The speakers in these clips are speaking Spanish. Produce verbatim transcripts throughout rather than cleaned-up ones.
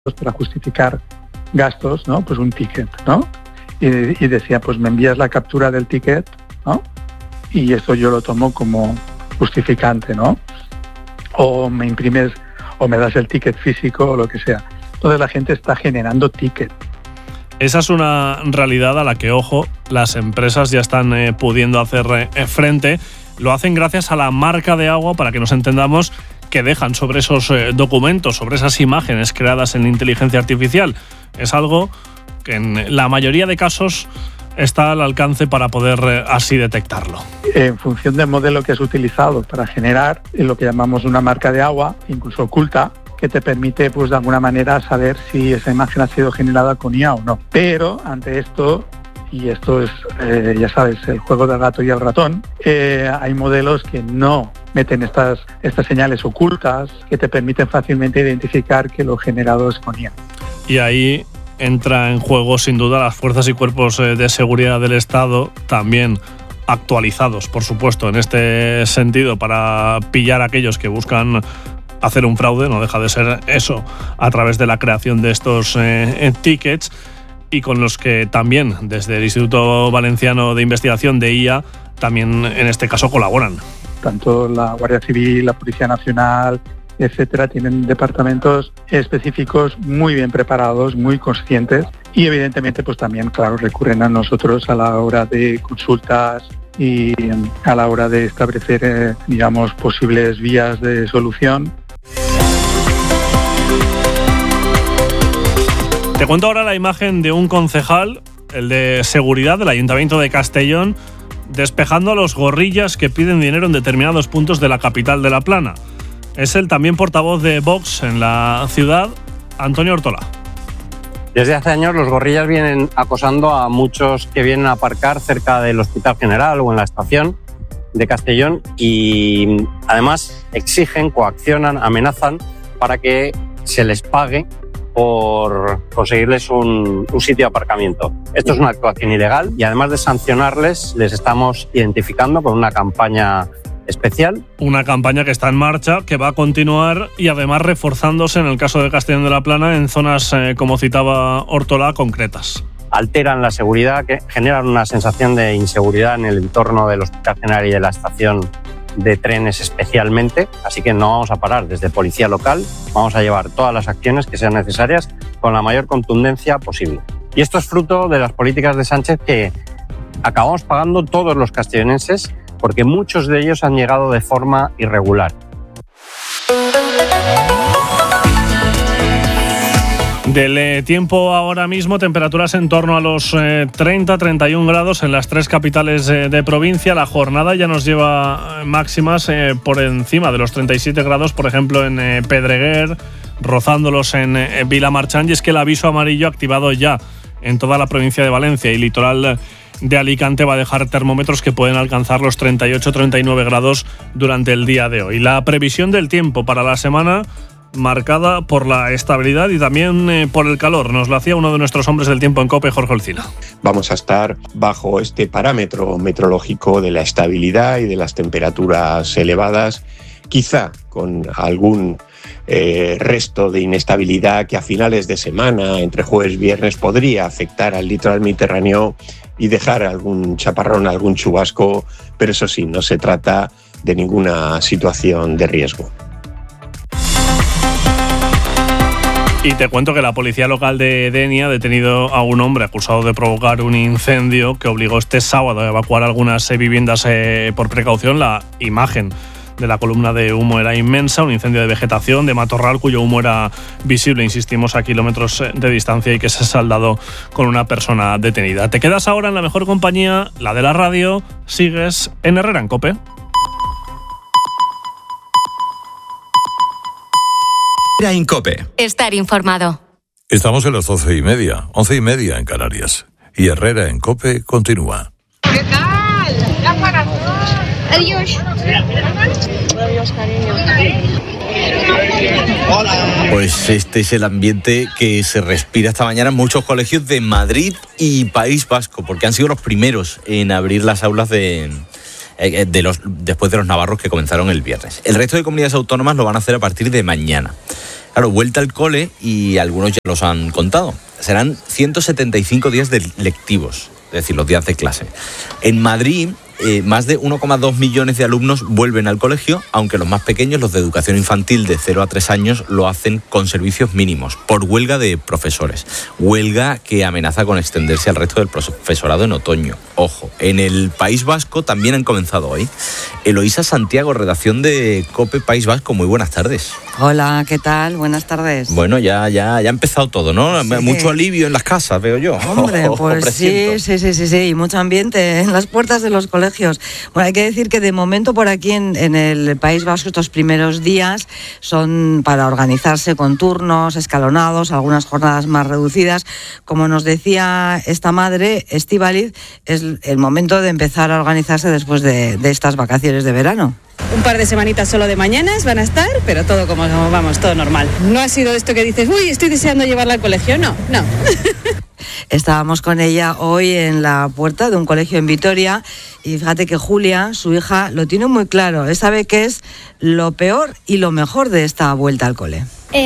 para justificar gastos, ¿no? Pues un ticket, ¿no? Y, y decía, pues me envías la captura del ticket, ¿no? Y eso yo lo tomo como justificante, ¿no? O me imprimes, o me das el ticket físico o lo que sea. Entonces la gente está generando ticket. Esa es una realidad a la que, ojo, las empresas ya están eh, pudiendo hacer eh, frente. Lo hacen gracias a la marca de agua, para que nos entendamos, que dejan sobre esos eh, documentos, sobre esas imágenes creadas en inteligencia artificial. Es algo que en la mayoría de casos está al alcance para poder eh, así detectarlo. En función del modelo que has utilizado para generar lo que llamamos una marca de agua, incluso oculta, que te permite, pues de alguna manera, saber si esa imagen ha sido generada con I A o no. Pero ante esto, y esto es, eh, ya sabes, el juego del gato y el ratón, eh, hay modelos que no meten estas, estas señales ocultas que te permiten fácilmente identificar que lo generado es con I A. Y ahí entra en juego, sin duda, las fuerzas y cuerpos de seguridad del Estado, también actualizados, por supuesto, en este sentido, para pillar a aquellos que buscan hacer un fraude. No deja de ser eso, a través de la creación de estos eh, tickets, y con los que también, desde el Instituto Valenciano de Investigación de I A, también en este caso colaboran. Tanto la Guardia Civil, la Policía Nacional, etcétera, tienen departamentos específicos muy bien preparados, muy conscientes, y evidentemente pues también, claro, recurren a nosotros a la hora de consultas y a la hora de establecer, eh, digamos, posibles vías de solución. Te cuento ahora la imagen de un concejal, el de seguridad del Ayuntamiento de Castellón, despejando a los gorrillas que piden dinero en determinados puntos de la capital de La Plana. Es el también portavoz de Vox en la ciudad, Antonio Ortola. Desde hace años los gorrillas vienen acosando a muchos que vienen a aparcar cerca del Hospital General o en la estación de Castellón, y además exigen, coaccionan, amenazan para que se les pague por conseguirles un, un sitio de aparcamiento. Esto es una actuación ilegal, y además de sancionarles, les estamos identificando con una campaña especial. Una campaña que está en marcha, que va a continuar, y además reforzándose en el caso de Castellón de la Plana en zonas, eh, como citaba Ortola, concretas. Alteran la seguridad, que generan una sensación de inseguridad en el entorno del Hospital General y de la estación de trenes especialmente, así que no vamos a parar. Desde Policía Local vamos a llevar todas las acciones que sean necesarias con la mayor contundencia posible. Y esto es fruto de las políticas de Sánchez que acabamos pagando todos los castellonenses, porque muchos de ellos han llegado de forma irregular. Del eh, tiempo ahora mismo, temperaturas en torno a los eh, treinta a treinta y un grados en las tres capitales eh, de provincia. La jornada ya nos lleva máximas eh, por encima de los treinta y siete grados, por ejemplo en eh, Pedreguer, rozándolos en eh, Vilamarchán, y es que el aviso amarillo activado ya en toda la provincia de Valencia y litoral de Alicante va a dejar termómetros que pueden alcanzar los treinta y ocho a treinta y nueve grados durante el día de hoy. La previsión del tiempo para la semana, marcada por la estabilidad y también eh, por el calor. Nos lo hacía uno de nuestros hombres del tiempo en COPE, Jorge Olcina. Vamos a estar bajo este parámetro meteorológico de la estabilidad y de las temperaturas elevadas, quizá con algún eh, resto de inestabilidad que a finales de semana, entre jueves y viernes, podría afectar al litoral mediterráneo y dejar algún chaparrón, algún chubasco, pero eso sí, no se trata de ninguna situación de riesgo. Y te cuento que la policía local de Denia ha detenido a un hombre acusado de provocar un incendio que obligó este sábado a evacuar algunas viviendas eh, por precaución. La imagen de la columna de humo era inmensa, un incendio de vegetación, de matorral, cuyo humo era visible, insistimos, a kilómetros de distancia, y que se ha saldado con una persona detenida. Te quedas ahora en la mejor compañía, la de la radio. Sigues en Herrera en COPE. En COPE. Estar informado. Estamos en las doce y media, once y media en Canarias. Y Herrera en COPE continúa. ¿Qué tal? Ya para todos. Adiós. Adiós, cariño. Hola. Pues este es el ambiente que se respira esta mañana en muchos colegios de Madrid y País Vasco, porque han sido los primeros en abrir las aulas de... De los, después de los navarros que comenzaron el viernes. El resto de comunidades autónomas lo van a hacer a partir de mañana. Claro, vuelta al cole y algunos ya los han contado. Serán ciento setenta y cinco días de lectivos, es decir, los días de clase. En Madrid, eh, más de uno coma dos millones de alumnos vuelven al colegio, aunque los más pequeños, los de educación infantil de cero a tres años, lo hacen con servicios mínimos, por huelga de profesores. Huelga que amenaza con extenderse al resto del profesorado en otoño. Ojo, en el País Vasco también han comenzado hoy. Eloísa Santiago, redacción de COPE País Vasco, muy buenas tardes. Hola, ¿qué tal? Buenas tardes. Bueno, ya, ya, ya ha empezado todo, ¿no? Sí. Mucho alivio en las casas, veo yo. Hombre, pues sí, sí, sí, sí, sí, y mucho ambiente en las puertas de los colegios. Bueno, hay que decir que de momento por aquí en, en el País Vasco estos primeros días son para organizarse con turnos escalonados, algunas jornadas más reducidas. Como nos decía esta madre, Estíbaliz, es el momento de empezar a organizarse después de, de estas vacaciones de verano. Un par de semanitas solo de mañanas van a estar, pero todo como vamos, todo normal. No ha sido esto que dices, uy, estoy deseando llevarla al colegio, no, no. Estábamos con ella hoy en la puerta de un colegio en Vitoria y fíjate que Julia, su hija, lo tiene muy claro. Él sabe qué es lo peor y lo mejor de esta vuelta al cole.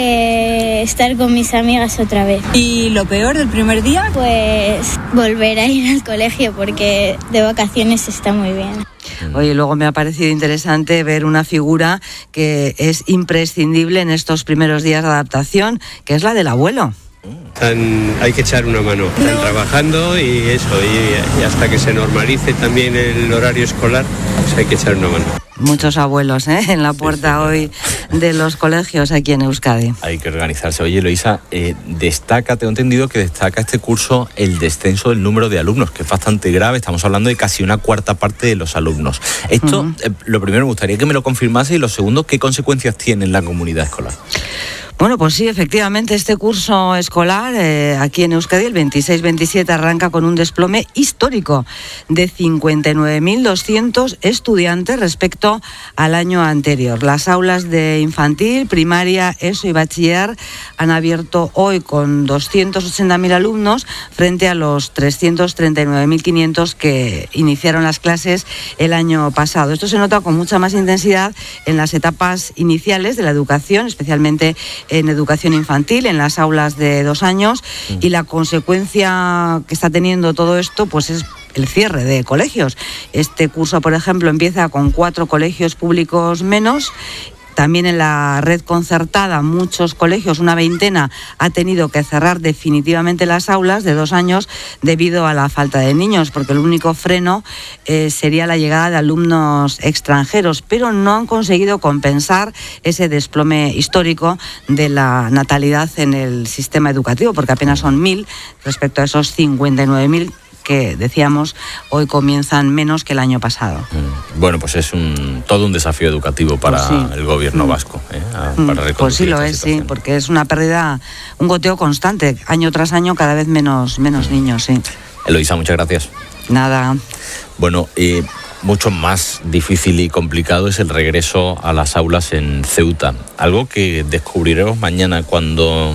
Eh, estar con mis amigas otra vez. ¿Y lo peor del primer día? Pues volver a ir al colegio porque de vacaciones está muy bien. Oye, luego me ha parecido interesante ver una figura que es imprescindible en estos primeros días de adaptación, que es la del abuelo. Están, hay que echar una mano, están trabajando y eso, y, y hasta que se normalice también el horario escolar, pues hay que echar una mano. Muchos abuelos ¿eh? en la puerta hoy de los colegios aquí en Euskadi. Hay que organizarse. Oye, Eloísa, eh, destaca, tengo entendido que destaca este curso el descenso del número de alumnos, que es bastante grave. Estamos hablando de casi una cuarta parte de los alumnos. Esto, uh-huh. eh, lo primero, me gustaría que me lo confirmase, y lo segundo, ¿qué consecuencias tiene en la comunidad escolar? Bueno, pues sí, efectivamente, este curso escolar eh, aquí en Euskadi, el veintiséis veintisiete, arranca con un desplome histórico de cincuenta y nueve mil doscientos estudiantes respecto al año anterior. Las aulas de infantil, primaria, ESO y bachiller han abierto hoy con doscientos ochenta mil alumnos frente a los trescientos treinta y nueve mil quinientos que iniciaron las clases el año pasado. Esto se nota con mucha más intensidad en las etapas iniciales de la educación, especialmente en educación infantil, en las aulas de dos años, y la consecuencia que está teniendo todo esto pues es el cierre de colegios. Este curso, por ejemplo, empieza con cuatro colegios públicos menos. También en la red concertada, muchos colegios, una veintena, ha tenido que cerrar definitivamente las aulas de dos años debido a la falta de niños, porque el único freno eh, sería la llegada de alumnos extranjeros, pero no han conseguido compensar ese desplome histórico de la natalidad en el sistema educativo, porque apenas son mil respecto a esos cincuenta y nueve mil que decíamos hoy comienzan menos que el año pasado. Bueno, pues es un todo un desafío educativo para pues sí. el gobierno mm. vasco. ¿eh? Para pues sí lo es, sí, porque es una pérdida, un goteo constante, año tras año cada vez menos, menos mm. niños, sí. Eloísa, muchas gracias. Nada. Bueno, eh, mucho más difícil y complicado es el regreso a las aulas en Ceuta, algo que descubriremos mañana cuando,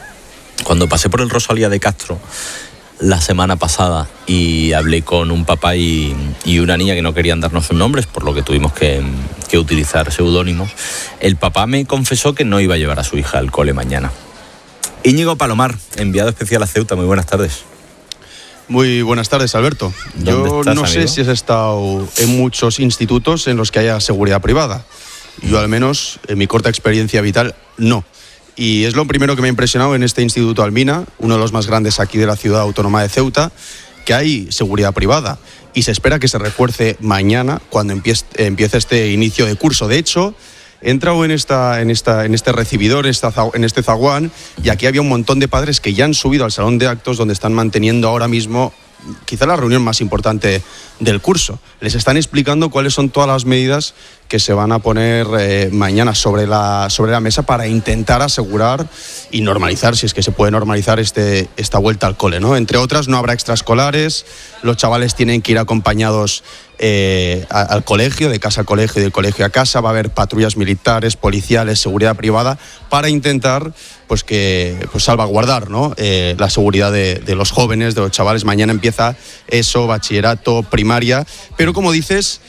cuando pasé por el Rosalía de Castro la semana pasada y hablé con un papá y, y una niña que no querían darnos sus nombres, por lo que tuvimos que, que utilizar seudónimos. El papá me confesó que no iba a llevar a su hija al cole mañana. Íñigo Palomar, enviado especial a Ceuta, muy buenas tardes. Muy buenas tardes, Alberto. Yo estás, no amigo? sé si has estado en muchos institutos en los que haya seguridad privada. Yo, al menos, en mi corta experiencia vital, no. Y es lo primero que me ha impresionado en este Instituto Almina, uno de los más grandes aquí de la ciudad autónoma de Ceuta, que hay seguridad privada. Y se espera que se refuerce mañana cuando empiece, empiece este inicio de curso. De hecho, he entrado en, esta, en, esta, en este recibidor, en, esta, en este zaguán, y aquí había un montón de padres que ya han subido al salón de actos donde están manteniendo ahora mismo quizá la reunión más importante del curso. Les están explicando cuáles son todas las medidas que se van a poner eh, mañana sobre la, sobre la mesa para intentar asegurar y normalizar, si es que se puede normalizar este, esta vuelta al cole, ¿no? Entre otras, no habrá extraescolares, los chavales tienen que ir acompañados eh, a, al colegio, de casa a colegio y del colegio a casa, va a haber patrullas militares, policiales, seguridad privada, para intentar pues que pues salvaguardar, ¿no? eh, la seguridad de, de los jóvenes, de los chavales. Mañana empieza eso, bachillerato, primaria, pero como dices,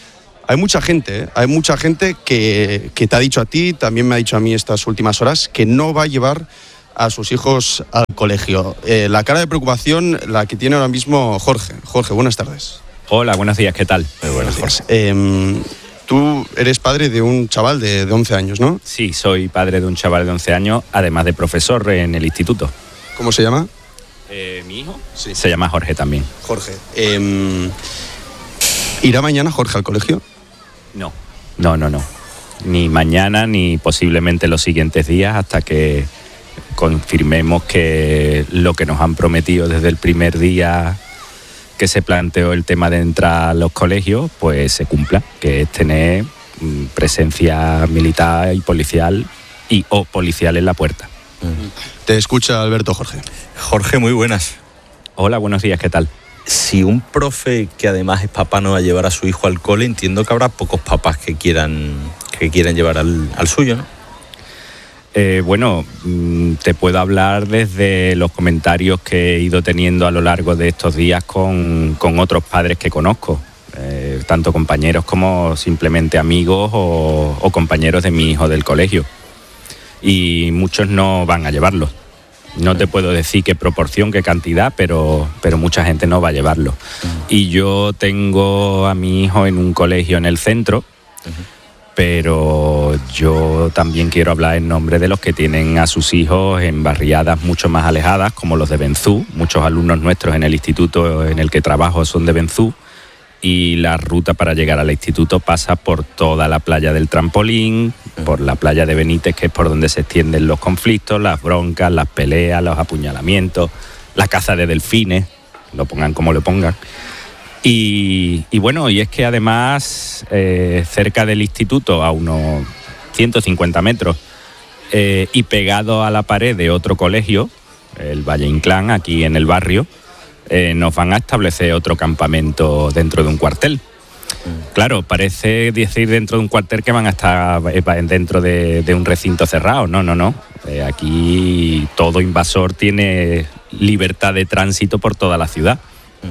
Hay mucha gente, ¿eh? hay mucha gente que, que te ha dicho a ti, también me ha dicho a mí estas últimas horas, que no va a llevar a sus hijos al colegio. Eh, la cara de preocupación la que tiene ahora mismo Jorge. Jorge, buenas tardes. Hola, buenos días, ¿qué tal? Muy buenos días. Eh, tú eres padre de un chaval de, de once años, ¿no? Sí, soy padre de un chaval de once años, además de profesor en el instituto. ¿Cómo se llama? Eh, ¿Mi hijo? Sí. Se llama Jorge también. Jorge. Eh, ¿Irá mañana Jorge al colegio? No, no, no, no. Ni mañana ni posiblemente los siguientes días hasta que confirmemos que lo que nos han prometido desde el primer día que se planteó el tema de entrar a los colegios, pues se cumpla, que es tener presencia militar y policial y o policial en la puerta. Te escucha Alberto. Jorge. Jorge, muy buenas. Hola, buenos días, ¿qué tal? Si un profe que además es papá no va a llevar a su hijo al cole, entiendo que habrá pocos papás que quieran, que quieran llevar al, al suyo, ¿no? Eh, bueno, te puedo hablar desde los comentarios que he ido teniendo a lo largo de estos días con, con otros padres que conozco, eh, tanto compañeros como simplemente amigos o, o compañeros de mi hijo del colegio. Y muchos no van a llevarlo. No te puedo decir qué proporción, qué cantidad, pero, pero mucha gente no va a llevarlo. Uh-huh. Y yo tengo a mi hijo en un colegio en el centro, uh-huh. pero yo también quiero hablar en nombre de los que tienen a sus hijos en barriadas mucho más alejadas, como los de Benzú. Muchos alumnos nuestros en el instituto en el que trabajo son de Benzú. Y la ruta para llegar al instituto pasa por toda la playa del Trampolín, por la playa de Benítez, que es por donde se extienden los conflictos, las broncas, las peleas, los apuñalamientos, la caza de delfines, lo pongan como lo pongan. Y, y bueno, y es que además eh, cerca del instituto, a unos ciento cincuenta metros, eh, y pegado a la pared de otro colegio, el Valle Inclán, aquí en el barrio, Eh, nos van a establecer otro campamento dentro de un cuartel. Claro, parece decir dentro de un cuartel que van a estar dentro de, de un recinto cerrado. No, no, no. Eh, aquí todo invasor tiene libertad de tránsito por toda la ciudad.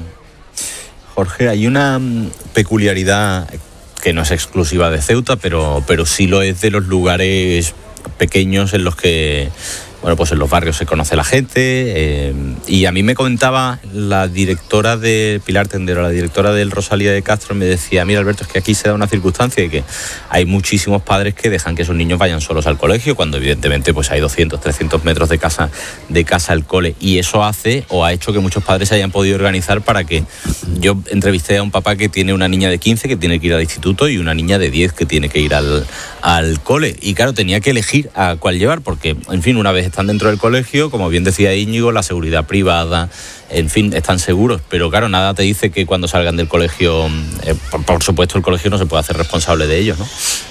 Jorge, hay una peculiaridad que no es exclusiva de Ceuta, pero, pero sí lo es de los lugares pequeños en los que... Bueno, pues en los barrios se conoce la gente eh, y a mí me comentaba la directora de Pilar Tendero, la directora del Rosalía de Castro, me decía, mira Alberto, es que aquí se da una circunstancia de que hay muchísimos padres que dejan que sus niños vayan solos al colegio, cuando evidentemente pues hay doscientos, trescientos metros de casa, de casa al cole, y eso hace o ha hecho que muchos padres se hayan podido organizar para que... Yo entrevisté a un papá que tiene una niña de quince que tiene que ir al instituto y una niña de diez que tiene que ir al, al cole, y claro, tenía que elegir a cuál llevar, porque en fin, una vez están dentro del colegio, como bien decía Íñigo, la seguridad privada, en fin, están seguros, pero claro, nada te dice que cuando salgan del colegio, eh, por, por supuesto el colegio no se puede hacer responsable de ellos, ¿no?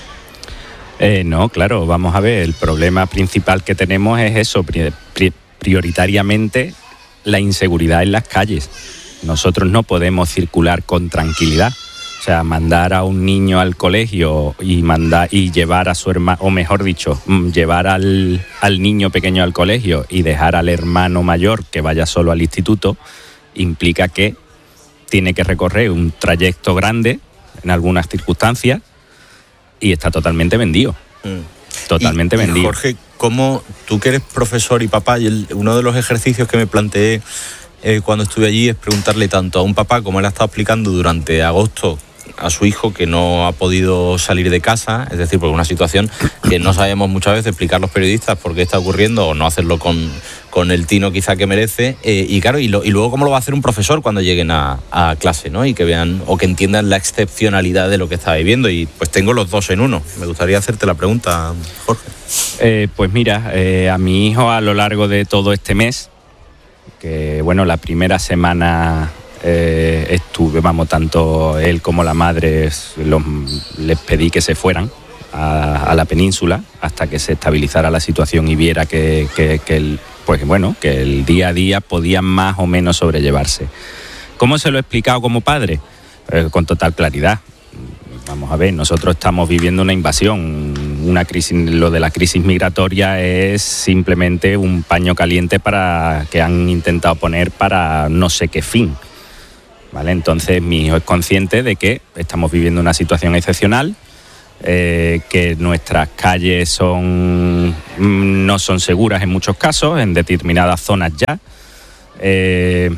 Eh, no, claro, vamos a ver, el problema principal que tenemos es eso, pri- pri- prioritariamente la inseguridad en las calles. Nosotros no podemos circular con tranquilidad. O sea, mandar a un niño al colegio y mandar y llevar a su hermano, o mejor dicho, llevar al, al niño pequeño al colegio y dejar al hermano mayor que vaya solo al instituto, implica que tiene que recorrer un trayecto grande en algunas circunstancias y está totalmente vendido. Mm. Totalmente y, vendido. Y Jorge, ¿cómo tú que eres profesor y papá, y el, uno de los ejercicios que me planteé eh, cuando estuve allí es preguntarle tanto a un papá, como él ha estado explicando durante agosto, a su hijo que no ha podido salir de casa, es decir, por una situación que no sabemos muchas veces explicar los periodistas por qué está ocurriendo o no hacerlo con, con el tino quizá que merece, eh, y claro, y, lo, y luego cómo lo va a hacer un profesor cuando lleguen a, a clase, ¿no? Y que vean o que entiendan la excepcionalidad de lo que está viviendo, y pues tengo los dos en uno. Me gustaría hacerte la pregunta, Jorge. Eh, pues mira, eh, a mi hijo a lo largo de todo este mes, que bueno, la primera semana... Eh, estuve, vamos, tanto él como la madre los, les pedí que se fueran a, a la península hasta que se estabilizara la situación y viera que, que, que, el, pues, bueno, que el día a día podían más o menos sobrellevarse. ¿Cómo se lo he explicado como padre? Eh, con total claridad. Vamos a ver, nosotros estamos viviendo una invasión, una crisis, lo de la crisis migratoria es simplemente un paño caliente para que han intentado poner para no sé qué fin. ¿vale? Entonces mi hijo es consciente de que estamos viviendo una situación excepcional, eh, que nuestras calles son no son seguras en muchos casos, en determinadas zonas ya, eh,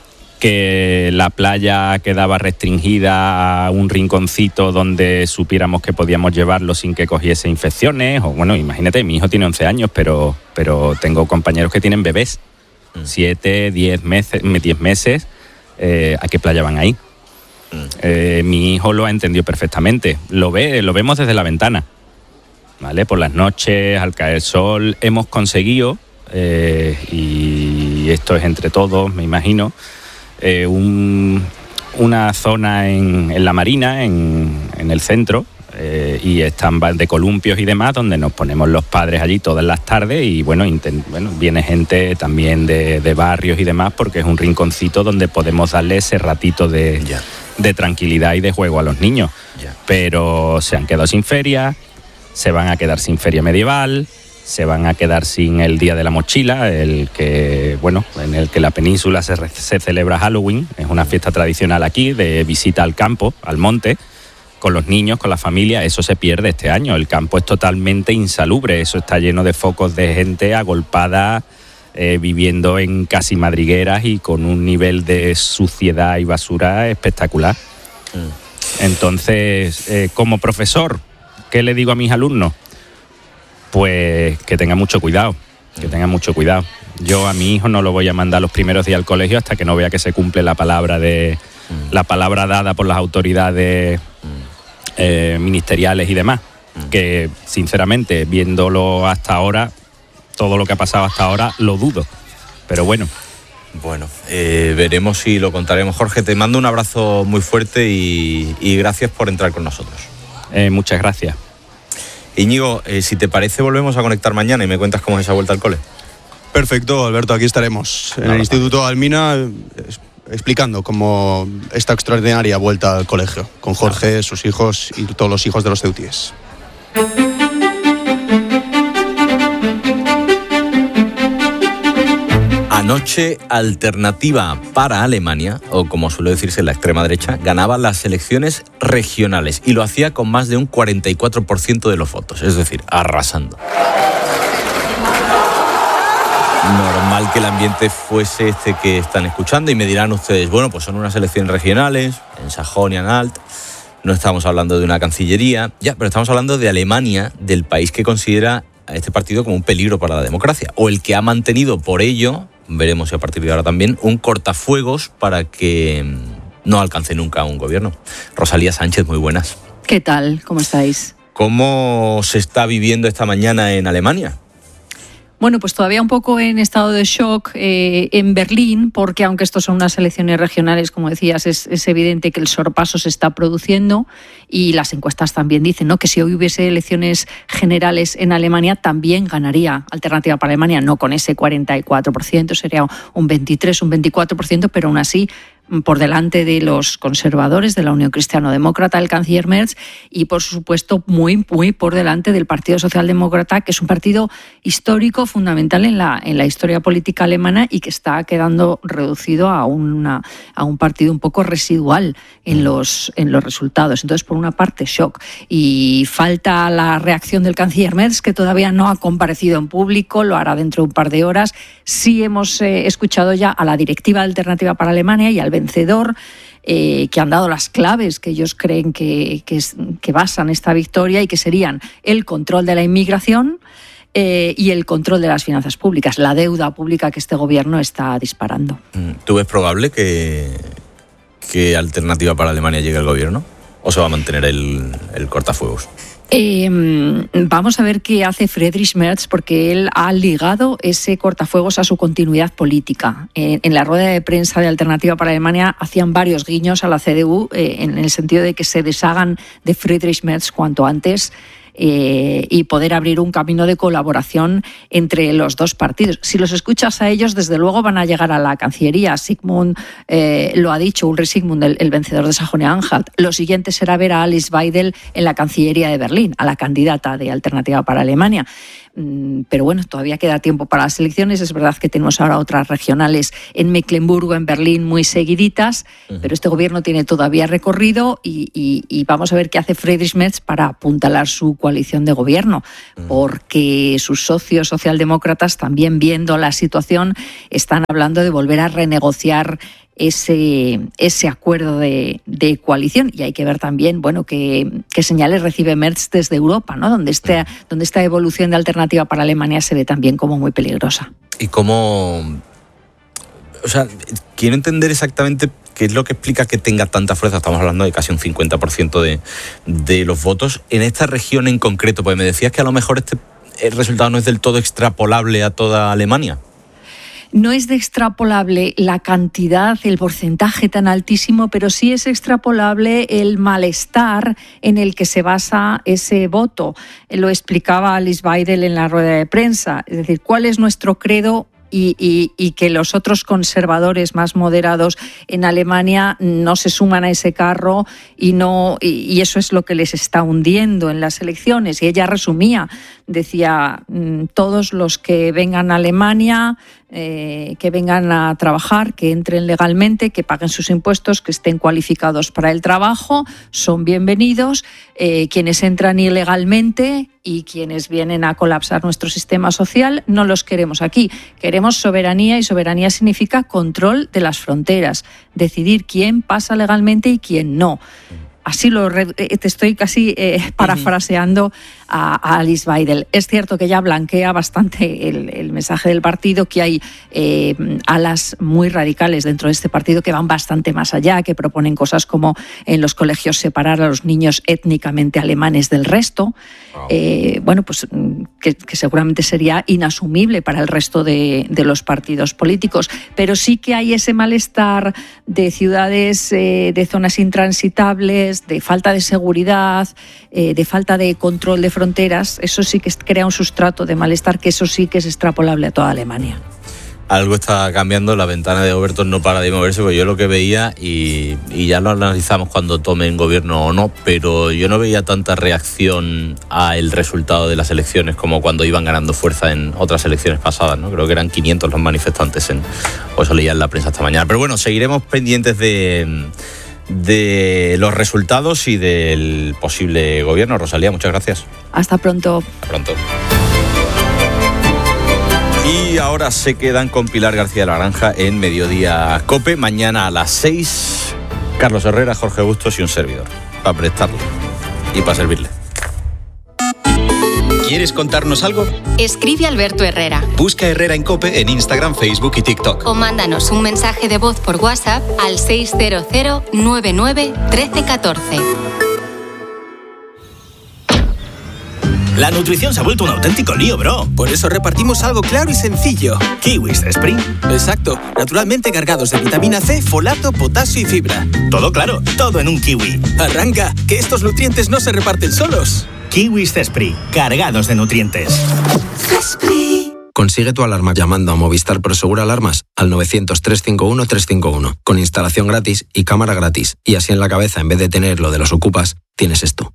que la playa quedaba restringida a un rinconcito donde supiéramos que podíamos llevarlo sin que cogiese infecciones, o bueno, imagínate, mi hijo tiene once años, pero, pero tengo compañeros que tienen bebés, siete, diez meses, diez meses, eh, ¿a qué playa van ahí? Eh, mi hijo lo ha entendido perfectamente, lo ve, lo vemos desde la ventana, ¿vale? Por las noches, al caer el sol, hemos conseguido, eh, y esto es entre todos, me imagino, eh, un, una zona en, en la Marina, en, en el centro, eh, y están de columpios y demás, donde nos ponemos los padres allí todas las tardes y bueno, intent, bueno viene gente también de, de barrios y demás, porque es un rinconcito donde podemos darle ese ratito de... Yeah. de tranquilidad y de juego a los niños, yeah. Pero se han quedado sin feria, se van a quedar sin feria medieval, se van a quedar sin el Día de la Mochila, el que bueno, en el que la península se, se celebra Halloween, es una fiesta tradicional aquí de visita al campo, al monte, con los niños, con la familia. Eso se pierde este año, el campo es totalmente insalubre, eso está lleno de focos de gente agolpada, Eh, viviendo en casi madrigueras y con un nivel de suciedad y basura espectacular. Mm. Entonces, eh, como profesor, ¿qué le digo a mis alumnos? Pues que tengan mucho cuidado, que tengan mucho cuidado. Yo a mi hijo no lo voy a mandar los primeros días al colegio hasta que no vea que se cumple la palabra de mm. la palabra dada por las autoridades mm. eh, ministeriales y demás. Mm. Que, sinceramente, viéndolo hasta ahora, todo lo que ha pasado hasta ahora, lo dudo. Pero bueno. Bueno, eh, veremos si lo contaremos. Jorge, te mando un abrazo muy fuerte y, y gracias por entrar con nosotros. Eh, muchas gracias. Íñigo, eh, si te parece, volvemos a conectar mañana y me cuentas cómo es esa vuelta al cole. Perfecto, Alberto, aquí estaremos. En no, el no, Instituto Almina, explicando cómo esta extraordinaria vuelta al colegio, con Jorge, sus hijos y todos los hijos de los ceutíes. Anoche, Alternativa para Alemania, o como suele decirse en la extrema derecha, ganaba las elecciones regionales y lo hacía con más de un cuarenta y cuatro por ciento de los votos, es decir, arrasando. Normal que el ambiente fuese este que están escuchando y me dirán ustedes, bueno, pues son unas elecciones regionales, en Sajonia-Anhalt, no estamos hablando de una cancillería, ya, pero estamos hablando de Alemania, del país que considera a este partido como un peligro para la democracia, o el que ha mantenido por ello, veremos si a partir de ahora también, un cortafuegos para que no alcance nunca un gobierno. Rosalía Sánchez, muy buenas. ¿Qué tal? ¿Cómo estáis? ¿Cómo se está viviendo esta mañana en Alemania? Bueno, pues todavía un poco en estado de shock eh, en Berlín, porque aunque estos son unas elecciones regionales, como decías, es, es evidente que el sorpaso se está produciendo y las encuestas también dicen, ¿no?, que si hoy hubiese elecciones generales en Alemania también ganaría Alternativa para Alemania, no con ese cuarenta y cuatro por ciento, sería un veintitrés, un veinticuatro por ciento, pero aún así por delante de los conservadores, de la Unión Cristiano-Demócrata, el canciller Merz, y por supuesto muy, muy por delante del Partido Socialdemócrata, que es un partido histórico, fundamental en la, en la historia política alemana y que está quedando reducido a, una, a un partido un poco residual en los, en los resultados. Entonces, por una parte, shock. Y falta la reacción del canciller Merz, que todavía no ha comparecido en público, lo hará dentro de un par de horas. Sí hemos eh, escuchado ya a la directiva Alternativa para Alemania y al vencedor, eh, que han dado las claves que ellos creen que, que, es, que basan esta victoria y que serían el control de la inmigración eh, y el control de las finanzas públicas, la deuda pública que este gobierno está disparando. ¿Tú ves probable que, que Alternativa para Alemania llegue al gobierno? ¿O se va a mantener el, el cortafuegos? Eh, vamos a ver qué hace Friedrich Merz, porque él ha ligado ese cortafuegos a su continuidad política. Eh, en la rueda de prensa de Alternativa para Alemania hacían varios guiños a la C D U eh, en el sentido de que se deshagan de Friedrich Merz cuanto antes. Eh, y poder abrir un camino de colaboración entre los dos partidos. Si los escuchas a ellos, desde luego van a llegar a la Cancillería. Sigmund eh, lo ha dicho, Ulrich Sigmund, el, el vencedor de Sajonia-Anhalt. Lo siguiente será ver a Alice Weidel en la Cancillería de Berlín, a la candidata de Alternativa para Alemania. pero bueno, todavía queda tiempo para las elecciones. Es verdad que tenemos ahora otras regionales en Mecklemburgo, en Berlín, muy seguiditas, uh-huh. pero este gobierno tiene todavía recorrido y, y, y vamos a ver qué hace Friedrich Merz para apuntalar su coalición de gobierno, uh-huh. porque sus socios socialdemócratas, también viendo la situación, están hablando de volver a renegociar ese, ese acuerdo de, de coalición. Y hay que ver también, bueno, qué, qué señales recibe Merz desde Europa, ¿no? Donde, este, donde esta evolución de alternativa para Alemania se ve también como muy peligrosa. Y cómo... O sea, quiero entender exactamente qué es lo que explica que tenga tanta fuerza. Estamos hablando de casi un cincuenta por ciento de, de los votos en esta región en concreto. Pues me decías que a lo mejor este el resultado no es del todo extrapolable a toda Alemania. No es de extrapolable la cantidad, el porcentaje tan altísimo, pero sí es extrapolable el malestar en el que se basa ese voto. Lo explicaba Alice Weidel en la rueda de prensa. Es decir, ¿cuál es nuestro credo? Y, y, y que los otros conservadores más moderados en Alemania no se suman a ese carro y no y, y eso es lo que les está hundiendo en las elecciones. Y ella resumía, decía, todos los que vengan a Alemania, eh, que vengan a trabajar, que entren legalmente, que paguen sus impuestos, que estén cualificados para el trabajo, son bienvenidos. Eh, quienes entran ilegalmente y quienes vienen a colapsar nuestro sistema social, no los queremos aquí. Queremos soberanía, y soberanía significa control de las fronteras, decidir quién pasa legalmente y quién no. Así lo te estoy casi eh, parafraseando a, a Alice Weidel. Es cierto que ella blanquea bastante el, el mensaje del partido, que hay eh, alas muy radicales dentro de este partido que van bastante más allá, que proponen cosas como en los colegios separar a los niños étnicamente alemanes del resto. Eh, bueno, pues que, que seguramente sería inasumible para el resto de, de los partidos políticos. Pero sí que hay ese malestar de ciudades, eh, de zonas intransitables, de falta de seguridad, eh, de falta de control de fronteras. Eso sí que crea un sustrato de malestar, que eso sí que es extrapolable a toda Alemania. Algo está cambiando, la ventana de Overton no para de moverse, porque yo lo que veía, y, y ya lo analizamos cuando tomen gobierno o no, pero yo no veía tanta reacción al resultado de las elecciones como cuando iban ganando fuerza en otras elecciones pasadas, ¿no? Creo que eran quinientos los manifestantes, en, o eso leía en la prensa esta mañana. Pero bueno, seguiremos pendientes de... de los resultados y del posible gobierno. Rosalía, muchas gracias. Hasta pronto. Hasta pronto. Y ahora se quedan con Pilar García de la Granja en Mediodía COPE. Mañana a las seis, Carlos Herrera, Jorge Bustos y un servidor, para prestarle y para servirle. ¿Quieres contarnos algo? Escribe Alberto Herrera. Busca Herrera en COPE en Instagram, Facebook y TikTok. O mándanos un mensaje de voz por WhatsApp al seis cero cero nueve nueve uno tres uno cuatro. La nutrición se ha vuelto un auténtico lío, bro. Por eso repartimos algo claro y sencillo. Kiwis Spring. Exacto. Naturalmente cargados de vitamina C, folato, potasio y fibra. Todo claro, todo en un kiwi. Arranca, que estos nutrientes no se reparten solos. Kiwis Cespri, cargados de nutrientes. Cespri. Consigue tu alarma llamando a Movistar Prosegur Alarmas al nueve cero cero, tres cinco uno, tres cinco uno, con instalación gratis y cámara gratis. Y así en la cabeza, en vez de tener lo de los ocupas, tienes esto.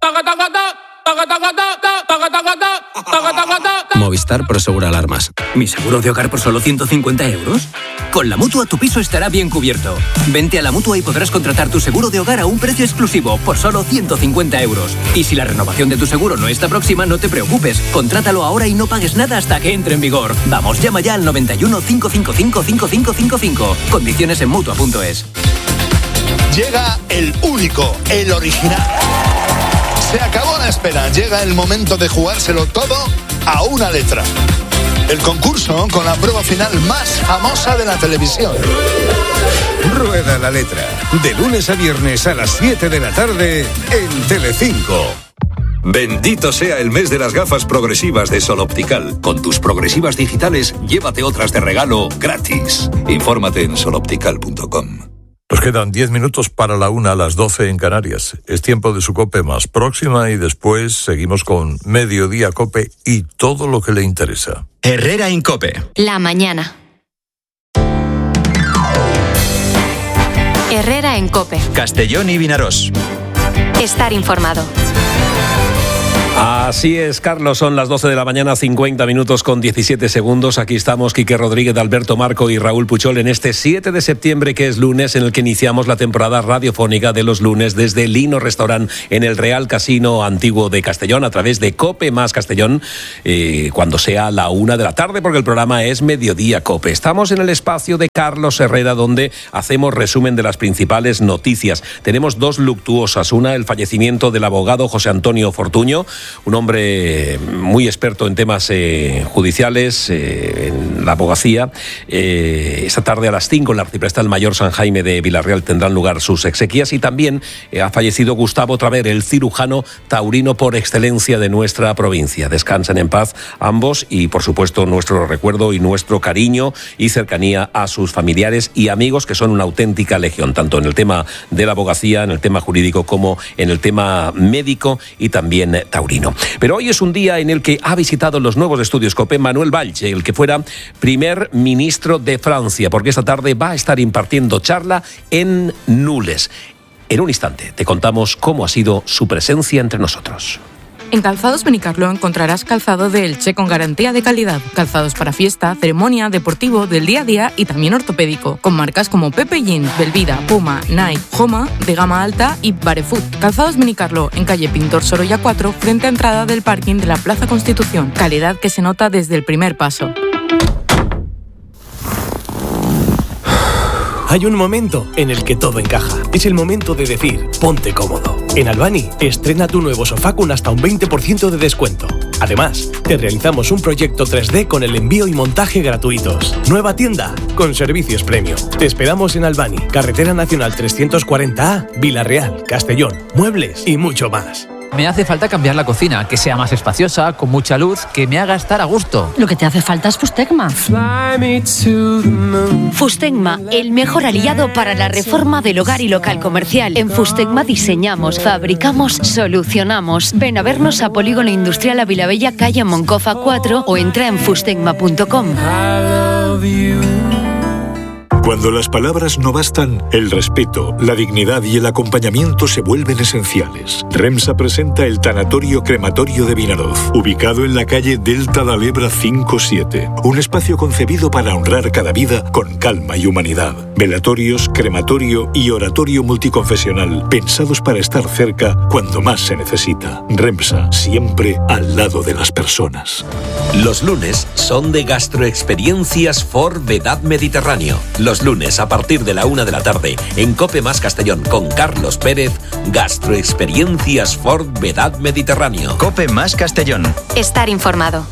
Movistar Prosegur Alarmas. ¿Mi seguro de hogar por solo ciento cincuenta euros? Con la Mutua tu piso estará bien cubierto. Vente a la Mutua y podrás contratar tu seguro de hogar a un precio exclusivo por solo ciento cincuenta euros. Y si la renovación de tu seguro no está próxima, no te preocupes. Contrátalo ahora y no pagues nada hasta que entre en vigor. Vamos, llama ya al noventa y uno, cinco cinco cinco, cinco cinco cinco cinco. Condiciones en Mutua punto es. Llega el único, el original. Se acabó la espera, llega el momento de jugárselo todo a una letra. El concurso con la prueba final más famosa de la televisión. Rueda la letra, de lunes a viernes a las siete de la tarde en Telecinco. Bendito sea el mes de las gafas progresivas de Sol Optical. Con tus progresivas digitales, llévate otras de regalo gratis. Infórmate en sol optical punto com. Nos quedan diez minutos para la una, a las doce en Canarias. Es tiempo de su COPE más próxima y después seguimos con Mediodía COPE y todo lo que le interesa. Herrera en COPE. La mañana. Herrera en COPE. Castellón y Vinarós. Estar informado. A Así es, Carlos, son las doce de la mañana, cincuenta minutos con diecisiete segundos. Aquí estamos Quique Rodríguez, Alberto Marco y Raúl Puchol en este siete de septiembre, que es lunes, en el que iniciamos la temporada radiofónica de los lunes desde Lino Restaurant en el Real Casino Antiguo de Castellón, a través de COPE más Castellón, eh, cuando sea la una de la tarde, porque el programa es Mediodía COPE. Estamos en el espacio de Carlos Herrera, donde hacemos resumen de las principales noticias. Tenemos dos luctuosas. Una, el fallecimiento del abogado José Antonio Fortuño, un hombre muy experto en temas eh, judiciales, eh, en la abogacía. Eh, esta tarde a las cinco en la Arciprestral Mayor San Jaime de Villarreal tendrán lugar sus exequias, y también eh, ha fallecido Gustavo Traver, el cirujano taurino por excelencia de nuestra provincia. Descansen en paz ambos y, por supuesto, nuestro recuerdo y nuestro cariño y cercanía a sus familiares y amigos, que son una auténtica legión, tanto en el tema de la abogacía, en el tema jurídico, como en el tema médico y también taurino. Pero hoy es un día en el que ha visitado los nuevos estudios COPE Manuel Valls, el que fuera primer ministro de Francia, porque esta tarde va a estar impartiendo charla en Nules. En un instante te contamos cómo ha sido su presencia entre nosotros. En Calzados Benicarló encontrarás calzado de Elche con garantía de calidad. Calzados para fiesta, ceremonia, deportivo, del día a día y también ortopédico. Con marcas como Pepe Jeans, Belvida, Puma, Nike, Joma, de gama alta y Barefoot. Calzados Benicarló, en calle Pintor Sorolla cuatro, frente a entrada del parking de la Plaza Constitución. Calidad que se nota desde el primer paso. Hay un momento en el que todo encaja. Es el momento de decir, ponte cómodo. En Albani, estrena tu nuevo sofá con hasta un veinte por ciento de descuento. Además, te realizamos un proyecto tres D con el envío y montaje gratuitos. Nueva tienda, con servicios premium. Te esperamos en Albani, Carretera Nacional trescientos cuarenta A, Villarreal, Castellón, muebles y mucho más. Me hace falta cambiar la cocina, que sea más espaciosa, con mucha luz, que me haga estar a gusto. Lo que te hace falta es Fustegma. Fustegma, el mejor aliado para la reforma del hogar y local comercial. En Fustegma diseñamos, fabricamos, solucionamos. Ven a vernos a Polígono Industrial Avilabella, calle Moncofa cuatro, o entra en fustegma punto com. Cuando las palabras no bastan, el respeto, la dignidad y el acompañamiento se vuelven esenciales. REMSA presenta el Tanatorio Crematorio de Vinaroz, ubicado en la calle Delta de Lebra cinco siete. Un espacio concebido para honrar cada vida con calma y humanidad. Velatorios, crematorio y oratorio multiconfesional, pensados para estar cerca cuando más se necesita. REMSA, siempre al lado de las personas. Los lunes son de Gastroexperiencias for Vedad Mediterráneo. Los lunes, a partir de la una de la tarde, en COPE más Castellón, con Carlos Pérez, Gastroexperiencias for Vedad Mediterráneo. COPE más Castellón. Estar informado.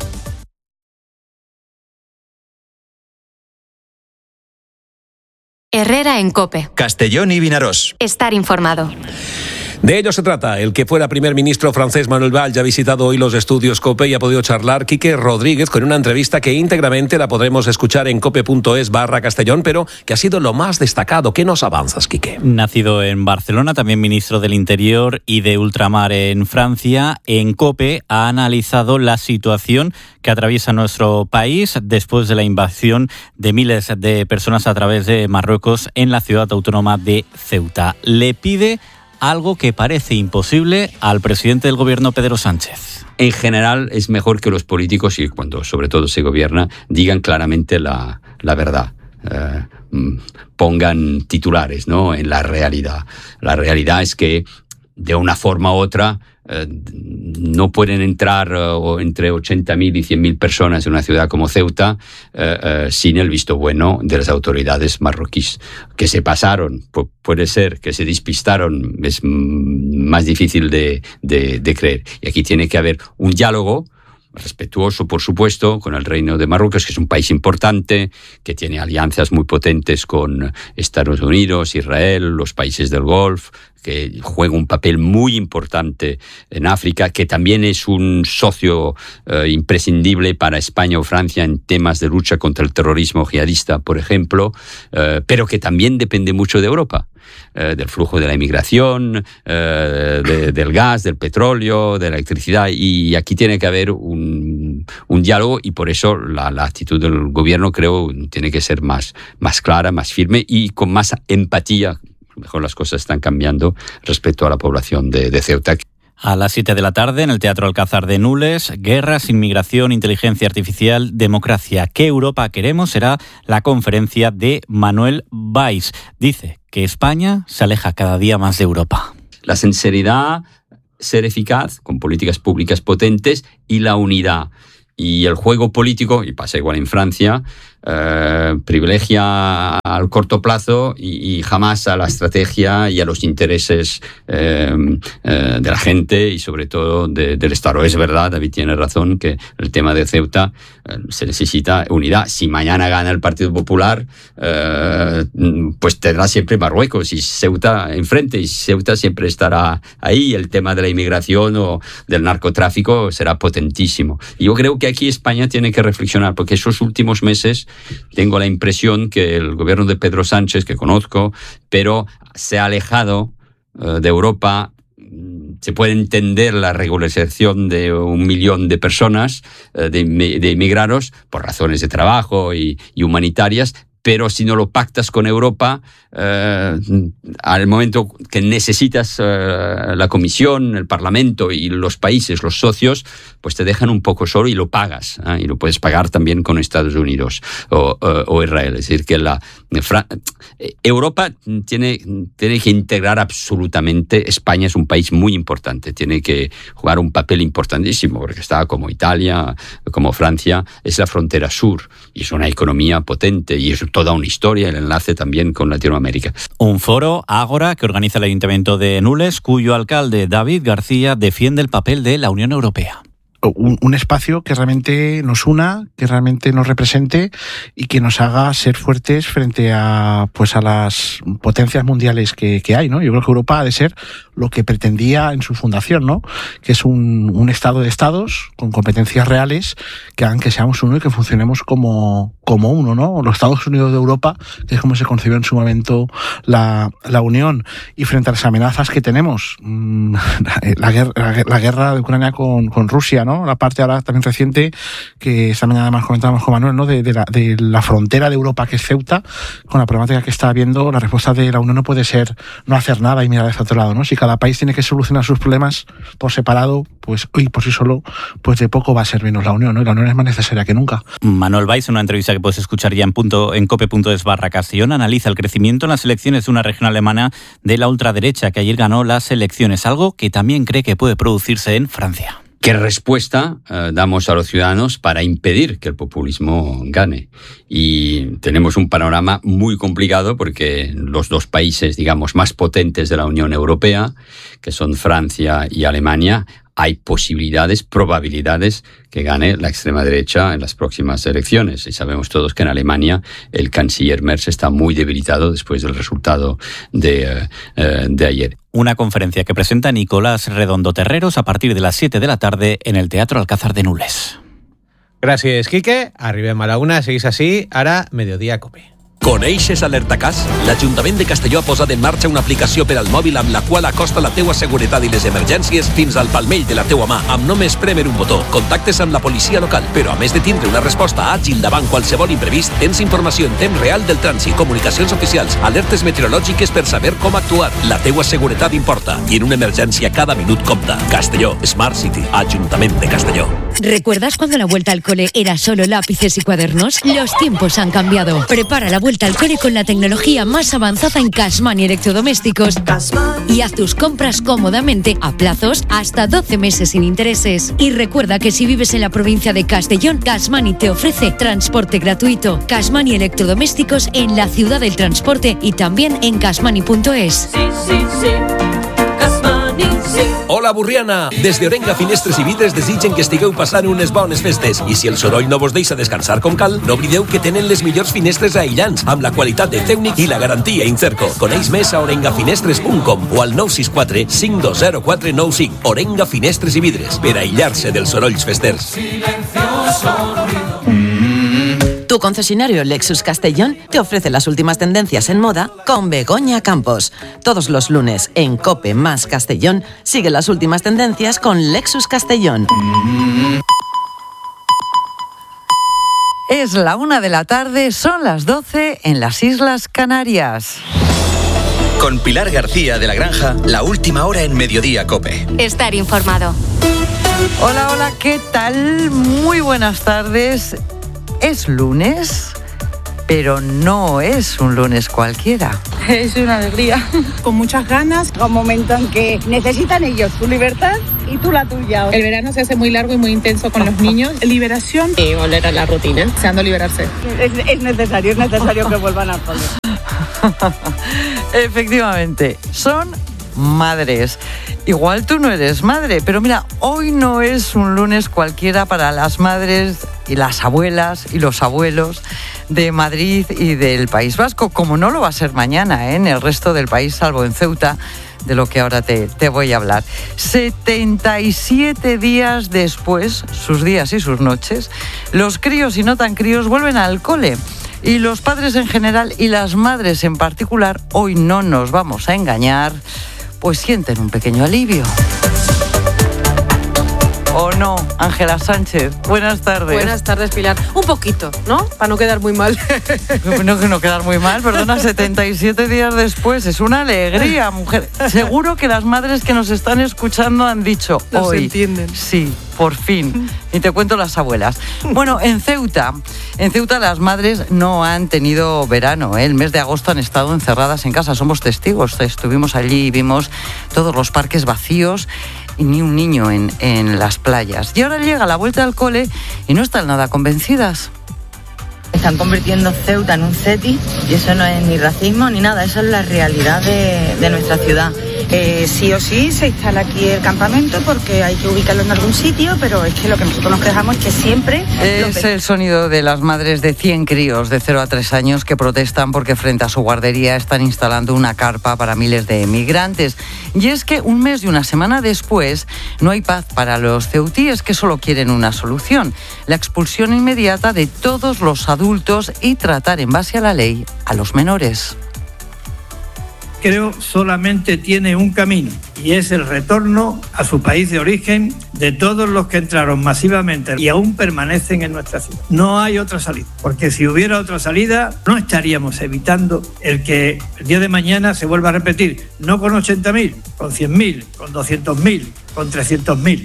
Herrera en COPE. Castellón y Vinarós. Estar informado. De ello se trata. El que fuera primer ministro francés Manuel Valls ha visitado hoy los estudios COPE y ha podido charlar Quique Rodríguez con una entrevista que íntegramente la podremos escuchar en cope.es barra Castellón, pero que ha sido lo más destacado. ¿Qué nos avanzas, Quique? Nacido en Barcelona, también ministro del Interior y de Ultramar en Francia, en COPE ha analizado la situación que atraviesa nuestro país después de la invasión de miles de personas a través de Marruecos en la ciudad autónoma de Ceuta. Le pide algo que parece imposible al presidente del gobierno, Pedro Sánchez. En general es mejor que los políticos, y cuando sobre todo se gobierna, digan claramente la, la verdad. Eh, pongan titulares, ¿no?, en la realidad. La realidad es que de una forma u otra eh, no pueden entrar uh, entre ochenta mil y cien mil personas en una ciudad como Ceuta eh, eh, sin el visto bueno de las autoridades marroquíes. Que se pasaron, pu- puede ser, que se despistaron, es m- más difícil de, de, de creer. Y aquí tiene que haber un diálogo respetuoso, por supuesto, con el Reino de Marruecos, que es un país importante, que tiene alianzas muy potentes con Estados Unidos, Israel, los países del Golfo, que juega un papel muy importante en África, que también es un socio eh, imprescindible para España o Francia en temas de lucha contra el terrorismo jihadista, por ejemplo, eh, pero que también depende mucho de Europa. Eh, del flujo de la inmigración, eh, de, del gas, del petróleo, de la electricidad, y aquí tiene que haber un, un diálogo, y por eso la, la actitud del gobierno, creo, tiene que ser más, más clara, más firme y con más empatía. A lo mejor las cosas están cambiando respecto a la población de, de Ceuta. A las siete de la tarde, en el Teatro Alcázar de Nules, Guerras, Inmigración, Inteligencia Artificial, Democracia. ¿Qué Europa queremos? Será la conferencia de Manuel Valls. Dice que España se aleja cada día más de Europa. La sinceridad, ser eficaz, con políticas públicas potentes, y la unidad. Y el juego político, y pasa igual en Francia, eh, privilegia al corto plazo y, y jamás a la estrategia y a los intereses eh, eh, de la gente y sobre todo de, del Estado. Es verdad, David tiene razón, que el tema de Ceuta eh, se necesita unidad. Si mañana gana el Partido Popular, eh, pues tendrá siempre Marruecos y Ceuta enfrente, y Ceuta siempre estará ahí. El tema de la inmigración o del narcotráfico será potentísimo. Y yo creo que aquí España tiene que reflexionar, porque esos últimos meses tengo la impresión que el gobierno de Pedro Sánchez, que conozco, pero se ha alejado uh, de Europa. Se puede entender la regularización de un millón de personas, uh, de, de inmigrantes, por razones de trabajo y, y humanitarias, pero si no lo pactas con Europa, eh, al momento que necesitas eh, la Comisión, el Parlamento y los países, los socios, pues te dejan un poco solo y lo pagas, ¿eh? Y lo puedes pagar también con Estados Unidos o, o, o Israel. Es decir, que la Fra- Europa tiene, tiene que integrar absolutamente. España es un país muy importante, tiene que jugar un papel importantísimo, porque está como Italia, como Francia, es la frontera sur y es una economía potente y es toda una historia, el enlace también con Latinoamérica. Un foro, Ágora, que organiza el Ayuntamiento de Nules, cuyo alcalde, David García, defiende el papel de la Unión Europea. Un, un espacio que realmente nos una, que realmente nos represente y que nos haga ser fuertes frente a pues a las potencias mundiales que, que hay, ¿no? Yo creo que Europa ha de ser lo que pretendía en su fundación, ¿no? Que es un, un estado de estados con competencias reales que hagan que seamos uno y que funcionemos como, como uno, ¿no? Los Estados Unidos de Europa, que es como se concibió en su momento la, la Unión. Y frente a las amenazas que tenemos, mmm, la, guerra, la guerra de Ucrania con, con Rusia, ¿no? La parte ahora también reciente, que esta mañana además comentábamos con Manuel, ¿no? De, de, la, de la frontera de Europa, que es Ceuta, con la problemática que está habiendo, la respuesta de la Unión no puede ser no hacer nada y mirar hacia otro lado, ¿no? Si cada país tiene que solucionar sus problemas por separado, pues hoy por sí solo, pues de poco va a servirnos la Unión, ¿no? Y la Unión es más necesaria que nunca. Manuel Valls, en una entrevista que puedes escuchar ya en punto en cope punto es barra Castellón, analiza el crecimiento en las elecciones de una región alemana de la ultraderecha que ayer ganó las elecciones, algo que también cree que puede producirse en Francia. ¿Qué respuesta eh, damos a los ciudadanos para impedir que el populismo gane? Y tenemos un panorama muy complicado porque los dos países, digamos, más potentes de la Unión Europea, que son Francia y Alemania, hay posibilidades, probabilidades que gane la extrema derecha en las próximas elecciones. Y sabemos todos que en Alemania el canciller Merz está muy debilitado después del resultado de, uh, de ayer. Una conferencia que presenta Nicolás Redondo Terreros a partir de las siete de la tarde en el Teatro Alcázar de Nules. Gràcies, Quique. Arribem a la una, seguís així, ara Mediodía Cope. Coneixes Alertacàs? L'Ajuntament de Castelló ha posat en marxa una aplicació per al mòbil amb la qual acosta la teua seguretat i les emergències fins al palmell de la teua mà, amb només prémer un botó. Contactes amb la policia local, però a més de tindre una resposta àgil davant qualsevol imprevist, tens informació en temps real del trànsit, comunicacions oficials, alertes meteorològiques per saber com actuar. La teua seguretat importa i en una emergència cada minut compta. Castelló, Smart City, Ajuntament de Castelló. ¿Recuerdas cuando la vuelta al cole era solo lápices y cuadernos? Los tiempos han cambiado. Prepara la vuelta al cole con la tecnología más avanzada en Cashman y electrodomésticos y haz tus compras cómodamente a plazos hasta doce meses sin intereses. Y recuerda que si vives en la provincia de Castellón, Cashman te ofrece transporte gratuito. Cashman y electrodomésticos en la ciudad del transporte y también en cashmani punto es. Sí, sí, sí. Cashmani, sí. Hola, Burriana! Des d'Orenga Finestres i Vidres desitgen que estigueu passant unes bones festes. I si el soroll no vos deixa descansar com cal, no oblideu que tenen les millors finestres aïllants, amb la qualitat de Tècnic i la garantia Incerco. Coneix més a orenga finestres punt com o al nou sis quatre cinc dos zero quatre nou cinc. Orenga Finestres i Vidres, per aïllar-se dels sorolls festers. Tu concesionario Lexus Castellón te ofrece las últimas tendencias en moda con Begoña Campos. Todos los lunes en COPE más Castellón sigue las últimas tendencias con Lexus Castellón. Es la una de la tarde, son las doce en las Islas Canarias. Con Pilar García de la Granja, la última hora en Mediodía COPE. Estar informado. Hola, hola, ¿qué tal? Muy buenas tardes. Es lunes, pero no es un lunes cualquiera. Es una alegría. Con muchas ganas. Un momento en que necesitan ellos tu libertad y tú la tuya. El verano se hace muy largo y muy intenso con los niños. Liberación y volver a la rutina, deseando liberarse. Es, es necesario, es necesario que vuelvan al cole. Efectivamente, son madres. Igual tú no eres madre, pero mira, hoy no es un lunes cualquiera para las madres y las abuelas y los abuelos de Madrid y del País Vasco, como no lo va a ser mañana, ¿eh? En el resto del país, salvo en Ceuta, de lo que ahora te, te voy a hablar. setenta y siete días después, sus días y sus noches, los críos y no tan críos vuelven al cole. Y los padres en general y las madres en particular, hoy no nos vamos a engañar, pues sienten un pequeño alivio. ¿O no, Ángela Sánchez? Buenas tardes. Buenas tardes, Pilar. Un poquito, ¿no? Para no quedar muy mal. No, que no quedar muy mal, perdona, setenta y siete días después. Es una alegría, mujer. Seguro que las madres que nos están escuchando han dicho Nos hoy. entienden. Sí, por fin. Y te cuento las abuelas. Bueno, en Ceuta, en Ceuta las madres no han tenido verano, ¿eh? El mes de agosto han estado encerradas en casa. Somos testigos. Estuvimos allí y vimos todos los parques vacíos y ni un niño en, en las playas. Y ahora llega la vuelta al cole y no están nada convencidas. Están convirtiendo Ceuta en un CETI y eso no es ni racismo ni nada, eso es la realidad de, de nuestra ciudad. Eh, sí o sí se instala aquí el campamento porque hay que ubicarlo en algún sitio, pero es que lo que nosotros nos quejamos es que siempre... Es el sonido de las madres de cien críos de cero a tres años que protestan porque frente a su guardería están instalando una carpa para miles de migrantes. Y es que un mes y una semana después no hay paz para los ceutíes, que solo quieren una solución: la expulsión inmediata de todos los adultos y tratar en base a la ley a los menores. Creo solamente tiene un camino y es el retorno a su país de origen de todos los que entraron masivamente y aún permanecen en nuestra ciudad. No hay otra salida, porque si hubiera otra salida no estaríamos evitando el que el día de mañana se vuelva a repetir, no con ochenta mil, con cien mil, con doscientos mil, con trescientos mil.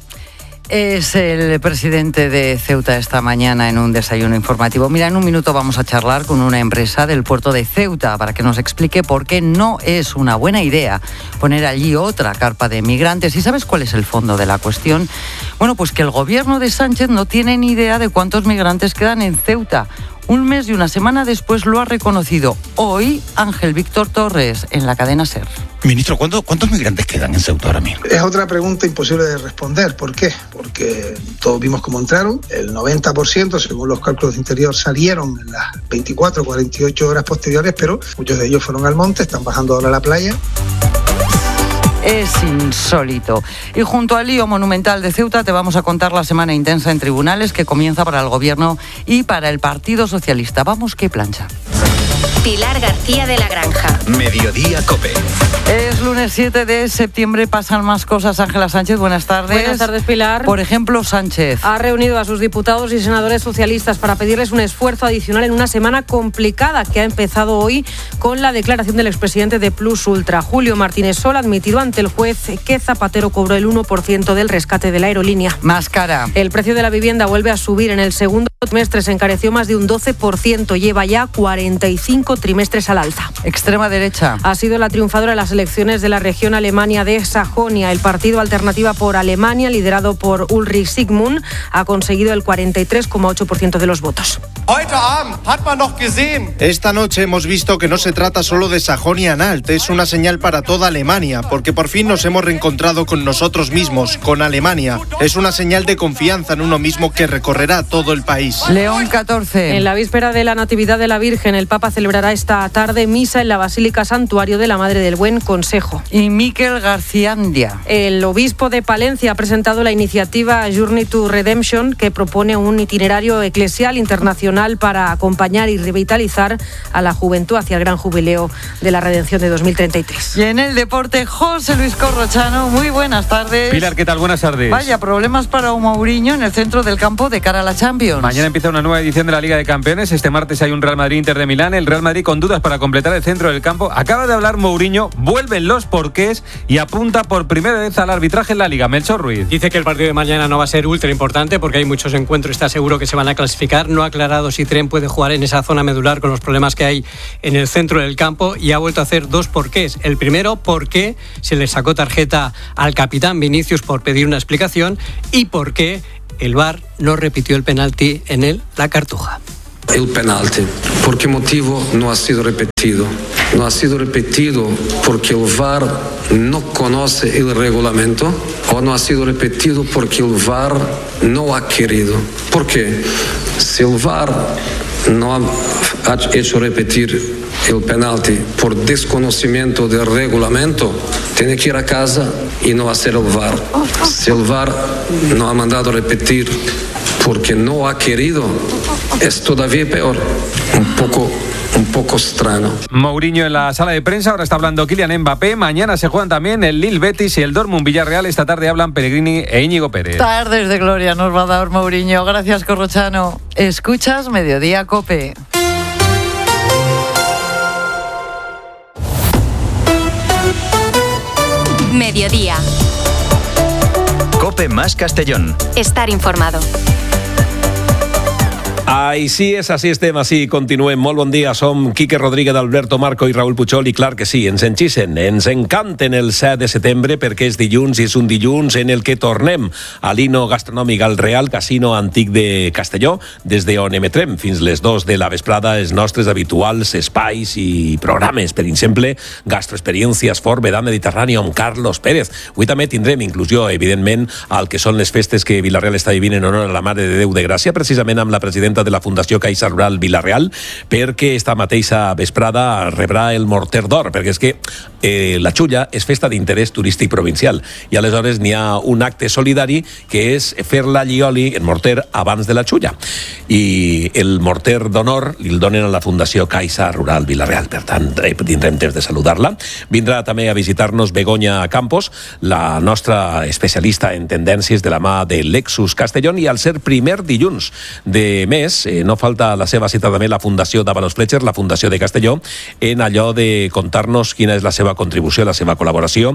Es el presidente de Ceuta esta mañana en un desayuno informativo. Mira, en un minuto vamos a charlar con una empresa del puerto de Ceuta para que nos explique por qué no es una buena idea poner allí otra carpa de migrantes. ¿Y sabes cuál es el fondo de la cuestión? Bueno, pues que el gobierno de Sánchez no tiene ni idea de cuántos migrantes quedan en Ceuta. Un mes y una semana después lo ha reconocido hoy Ángel Víctor Torres en la cadena SER. Ministro, ¿cuántos, ¿cuántos migrantes quedan en Ceuta ahora mismo? Es otra pregunta imposible de responder. ¿Por qué? Porque todos vimos cómo entraron. El noventa por ciento, según los cálculos de Interior, salieron en las veinticuatro, cuarenta y ocho horas posteriores, pero muchos de ellos fueron al monte, están bajando ahora a la playa. Es insólito. Y junto al lío monumental de Ceuta te vamos a contar la semana intensa en tribunales que comienza para el Gobierno y para el Partido Socialista. Vamos, qué plancha. Pilar García de la Granja. Mediodía COPE. Es lunes siete de septiembre, pasan más cosas. Ángela Sánchez, buenas tardes. Buenas tardes, Pilar. Por ejemplo, Sánchez ha reunido a sus diputados y senadores socialistas para pedirles un esfuerzo adicional en una semana complicada que ha empezado hoy con la declaración del expresidente de Plus Ultra. Julio Martínez Sol ha admitido ante el juez que Zapatero cobró el uno por ciento del rescate de la aerolínea. Más cara. El precio de la vivienda vuelve a subir. En el segundo trimestre se encareció más de un doce por ciento. Lleva ya cuarenta y cinco trimestres al alza. Extrema derecha. Ha sido la triunfadora de las elecciones de la región Alemania de Sajonia. El partido Alternativa por Alemania, liderado por Ulrich Sigmund, ha conseguido el cuarenta y tres coma ocho por ciento de los votos. Esta noche hemos visto que no se trata solo de Sajonia-Anhalt, es una señal para toda Alemania, porque por fin nos hemos reencontrado con nosotros mismos, con Alemania. Es una señal de confianza en uno mismo que recorrerá todo el país. León catorce. En la víspera de la Natividad de la Virgen, el Papa celebrará esta tarde misa en la Basílica Santuario de la Madre del Buen Consejo. Y Miquel Garciandia. El obispo de Palencia ha presentado la iniciativa Journey to Redemption, que propone un itinerario eclesial internacional excepcional para acompañar y revitalizar a la juventud hacia el gran jubileo de la redención de dos mil treinta y tres. Y en el deporte, José Luis Corrochano, muy buenas tardes. Pilar, ¿qué tal? Buenas tardes. Vaya, problemas para un Mourinho en el centro del campo de cara a la Champions. Mañana empieza una nueva edición de la Liga de Campeones. Este martes hay un Real Madrid-Inter de Milán. El Real Madrid con dudas para completar el centro del campo. Acaba de hablar Mourinho, vuelven los porqués y apunta por primera vez al arbitraje en la Liga. Melchor Ruiz. Dice que el partido de mañana no va a ser ultra importante porque hay muchos encuentros, está seguro que se van a clasificar. No ha aclarado si Tren puede jugar en esa zona medular con los problemas que hay en el centro del campo y ha vuelto a hacer dos porqués. El primero, por qué se le sacó tarjeta al capitán Vinicius por pedir una explicación y por qué el V A R no repitió el penalti en el La Cartuja. El penalti, ¿por qué motivo no ha sido repetido? No ha sido repetido porque el V A R no conoce el reglamento o no ha sido repetido porque el V A R no ha querido. ¿Por qué? Si el V A R no ha hecho repetir el penalti por desconocimiento del reglamento, tiene que ir a casa y no hacer el V A R. Si el V A R no ha mandado repetir porque no ha querido, es todavía peor. Un poco, un poco extraño. Mourinho en la sala de prensa, ahora está hablando Kylian Mbappé. Mañana se juegan también el Lille Betis y el Dortmund Villarreal. Esta tarde hablan Pellegrini e Íñigo Pérez. Tardes de gloria nos va a dar Mourinho. Gracias, Corrochano. Escuchas Mediodía Cope. Mediodía. Cope más Castellón. Estar informado. Ai, sí, és així estem, així continuem. Molt bon dia, som Quique Rodríguez, Alberto Marco i Raúl Puchol, i clar que sí, ens enxisen, ens encanten el set de setembre perquè és dilluns i és un dilluns en el que tornem a l'hino gastronòmic al Real Casino Antic de Castelló, des d'on emetrem fins les dos de la vesprada els nostres habituals espais i programes, per exemple, Gastroexperiències Fort Vedat Mediterrani amb Carlos Pérez. Avui també tindrem inclusió, evidentment, al que són les festes que Vilareal està vivint en honor a la Mare de Déu de Gràcia, precisament amb la presidenta de la Fundació Caixa Rural Vilareal, perquè esta mateixa vesprada rebrà el Morter d'Or, perquè és que eh, la Xulla és festa d'interès turístic provincial i aleshores n'hi ha un acte solidari que és fer la llioli, el Morter, abans de la Xulla. I el Morter d'Honor li el donen a la Fundació Caixa Rural Vilareal. Per tant, tindrem temps de saludar-la. Vindrà també a visitar-nos Begoña Campos, la nostra especialista en tendències de la mà de Lexus Castellón, i al ser primer dilluns de mes, eh, no falta la seva cita també la Fundació d'Avalos Fletcher, la Fundació de Castelló, en allò de contar-nos quina és la seva contribució, la seva col·laboració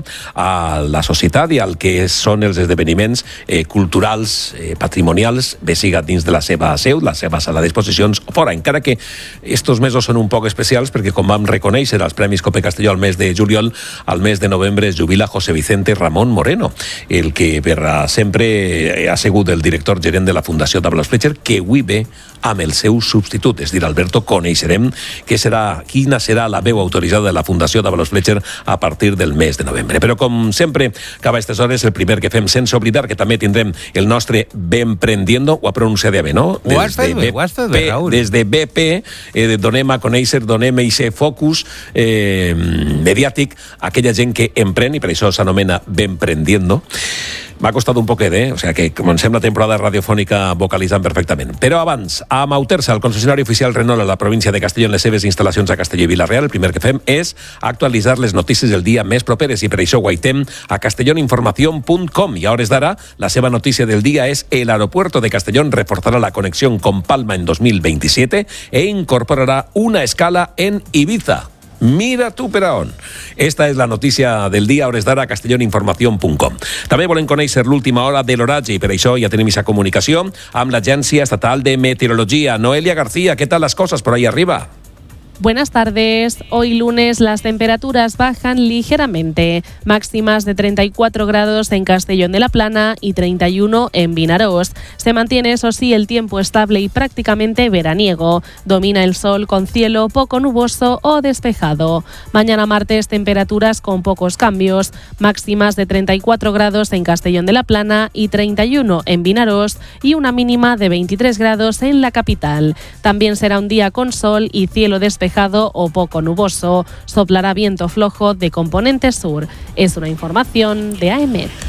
a la societat i al que són els esdeveniments eh, culturals, eh, patrimonials, bé siga dins de la seva seu, la seva sala d'exposicions o fora, encara que estos mesos són un poc especials perquè, com vam reconèixer als Premis Cope Castelló al mes de juliol, al mes de novembre es jubila José Vicente Ramón Moreno, el que per sempre ha sigut el director gerent de la Fundació d'Avalos Fletcher, que avui ve amb el seu substitut, és dir, Alberto, coneixerem que serà, quina serà la veu autoritzada de la Fundació d'Avalos Fletcher a partir del mes de novembre. Però, com sempre, cap a aquestes hores, el primer que fem, sense oblidar que també tindrem el nostre Bemprendiendo, ho ha pronunciat bé, no? Ho has fet bé, ho has fet bé, Raúl. Des de B P, eh, donem a conèixer, donem aquest focus eh, mediàtic a aquella gent que emprèn, i per això s'anomena Bemprendiendo. M'ha costat un poquet, eh? O sigui que comencem la temporada radiofònica vocalitzant perfectament. Però abans, a Mautersa, el concessionari oficial Renault a la província de Castelló, en les seves instal·lacions a Castelló i Vilareal, el primer que fem és actualitzar les notícies del dia més properes, i per això guaitem a castelloninformación punt com. I a hores d'ara, la seva notícia del dia és: el aeropuerto de Castellón reforzará la conexión con Palma en dos mil veintisiete e incorporará una escala en Ibiza. Mira tu per a on. Esta és la notícia del dia a hores d'ara a castelloninformación punt com. També volem conèixer l'última hora de l'oratge i per això ja tenim aquesta comunicació amb l'Agència Estatal de Meteorologia. Noelia García, ¿qué tal las cosas por ahí arriba? Buenas tardes. Hoy lunes las temperaturas bajan ligeramente. Máximas de treinta y cuatro grados en Castellón de la Plana y treinta y uno en Vinarós. Se mantiene, eso sí, el tiempo estable y prácticamente veraniego. Domina el sol con cielo poco nuboso o despejado. Mañana martes temperaturas con pocos cambios. Máximas de treinta y cuatro grados en Castellón de la Plana y treinta y uno en Vinarós y una mínima de veintitrés grados en la capital. También será un día con sol y cielo despejado o poco nuboso. Soplará viento flojo de componente sur. Es una información de A E M E T.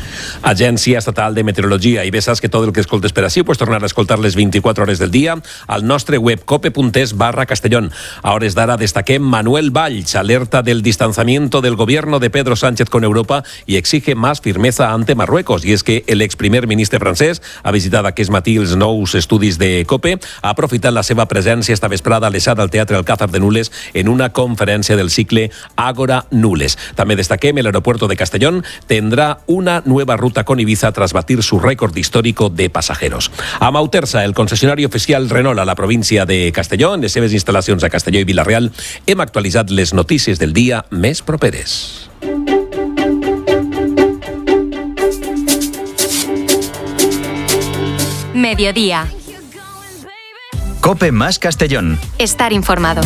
Agència Estatal de Meteorologia. I bé saps que tot el que escoltes per així puedes tornar a escoltar les veinticuatro hores del dia al nostre web cope.es barra Castellón. A hores d'ara destaquem Manuel Valls, alerta del distanciamiento del gobierno de Pedro Sánchez con Europa y exige más firmeza ante Marruecos. I és que l'ex primer ministre francès ha visitat aquest matí els nous estudis de COPE, ha aprofitat la seva presència esta vesprada a l'Esat al Teatre Alcázar de Nules en una conferència del cicle Ágora Nules. També destaquem el aeropuerto de Castellón tendrá una nueva ruta con Ibiza tras batir su récord histórico de pasajeros. A Mautersa, el concessionari oficial Renault a la província de Castelló, en les seves instal·lacions a Castelló i Vila-real, hem actualitzat les notícies del dia més properes. Mediodía. Cope más Castellón. Estar informado.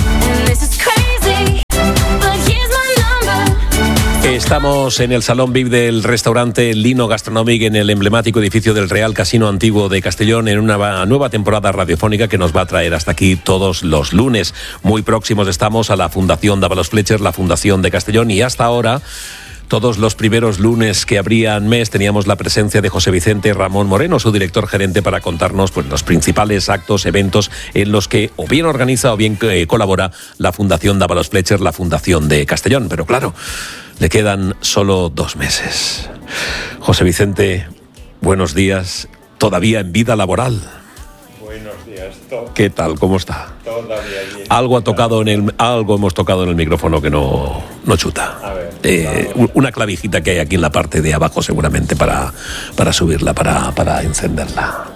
Estamos en el Salón V I P del restaurante Lino Gastronomic en el emblemático edificio del Real Casino Antiguo de Castellón en una nueva temporada radiofónica que nos va a traer hasta aquí todos los lunes. Muy próximos estamos a la Fundación Dávalos Fletcher, la Fundación de Castellón, y hasta ahora todos los primeros lunes que abrían mes teníamos la presencia de José Vicente Ramón Moreno, su director gerente, para contarnos pues, los principales actos, eventos en los que o bien organiza o bien eh, colabora la Fundación Dávalos Fletcher, la Fundación de Castellón. Pero claro, le quedan solo dos meses. José Vicente, buenos días, todavía en vida laboral. Buenos días, todo. ¿Qué tal? ¿Cómo está? Todavía bien. Algo ha tocado en el, algo hemos tocado en el micrófono que no, no chuta. A ver, eh, una clavijita que hay aquí en la parte de abajo seguramente para, para subirla, para, para encenderla.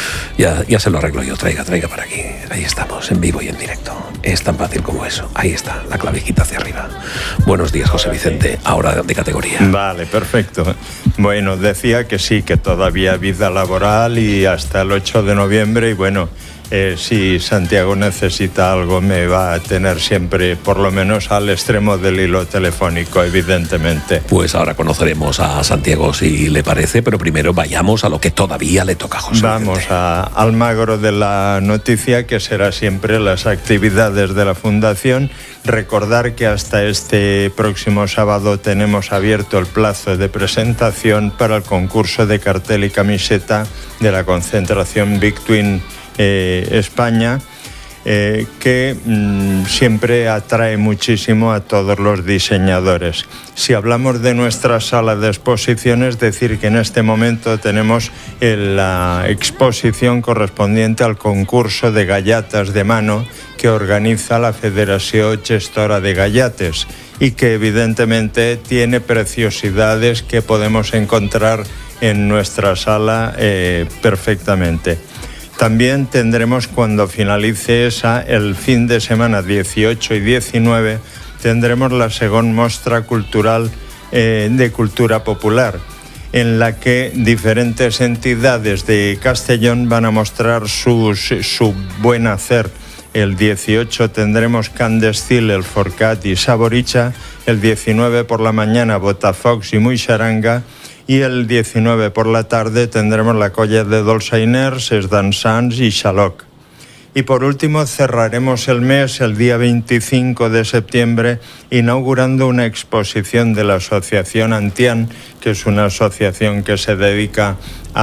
Ya, ya se lo arreglo yo, traiga, traiga para aquí. Ahí estamos, en vivo y en directo. Es tan fácil como eso. Ahí está, la clavijita hacia arriba. Buenos días, José Vicente, ahora de categoría. Vale, perfecto. Bueno, decía que sí, que todavía vida laboral y hasta el ocho de noviembre, y bueno, Eh, si Santiago necesita algo, me va a tener siempre, por lo menos al extremo del hilo telefónico, evidentemente. Pues ahora conoceremos a Santiago, si le parece, pero primero vayamos a lo que todavía le toca a José Vamos Vicente. a, al magro de la noticia, que será siempre las actividades de la Fundación. Recordar que hasta este próximo sábado tenemos abierto el plazo de presentación para el concurso de cartel y camiseta de la concentración Big Twin Eh, España, eh, que mmm, siempre atrae muchísimo a todos los diseñadores. Si hablamos de nuestra sala de exposiciones, decir que en este momento tenemos el, la exposición correspondiente al concurso de gallatas de mano que organiza la Federación Gestora de Gallates y que evidentemente tiene preciosidades que podemos encontrar en nuestra sala eh, perfectamente. También tendremos, cuando finalice esa, el fin de semana dieciocho y diecinueve, tendremos la segunda muestra cultural eh, de cultura popular, en la que diferentes entidades de Castellón van a mostrar sus, su buen hacer. El dieciocho tendremos Candestil, el Forcat y Saboricha, el diecinueve por la mañana Botafox y Muixaranga, y el diecinueve por la tarde tendremos la colla de Dolçainers, Els Dansants y Xaloc. Y por último cerraremos el mes el día veinticinco de septiembre inaugurando una exposición de la Asociación Antián, que es una asociación que se dedica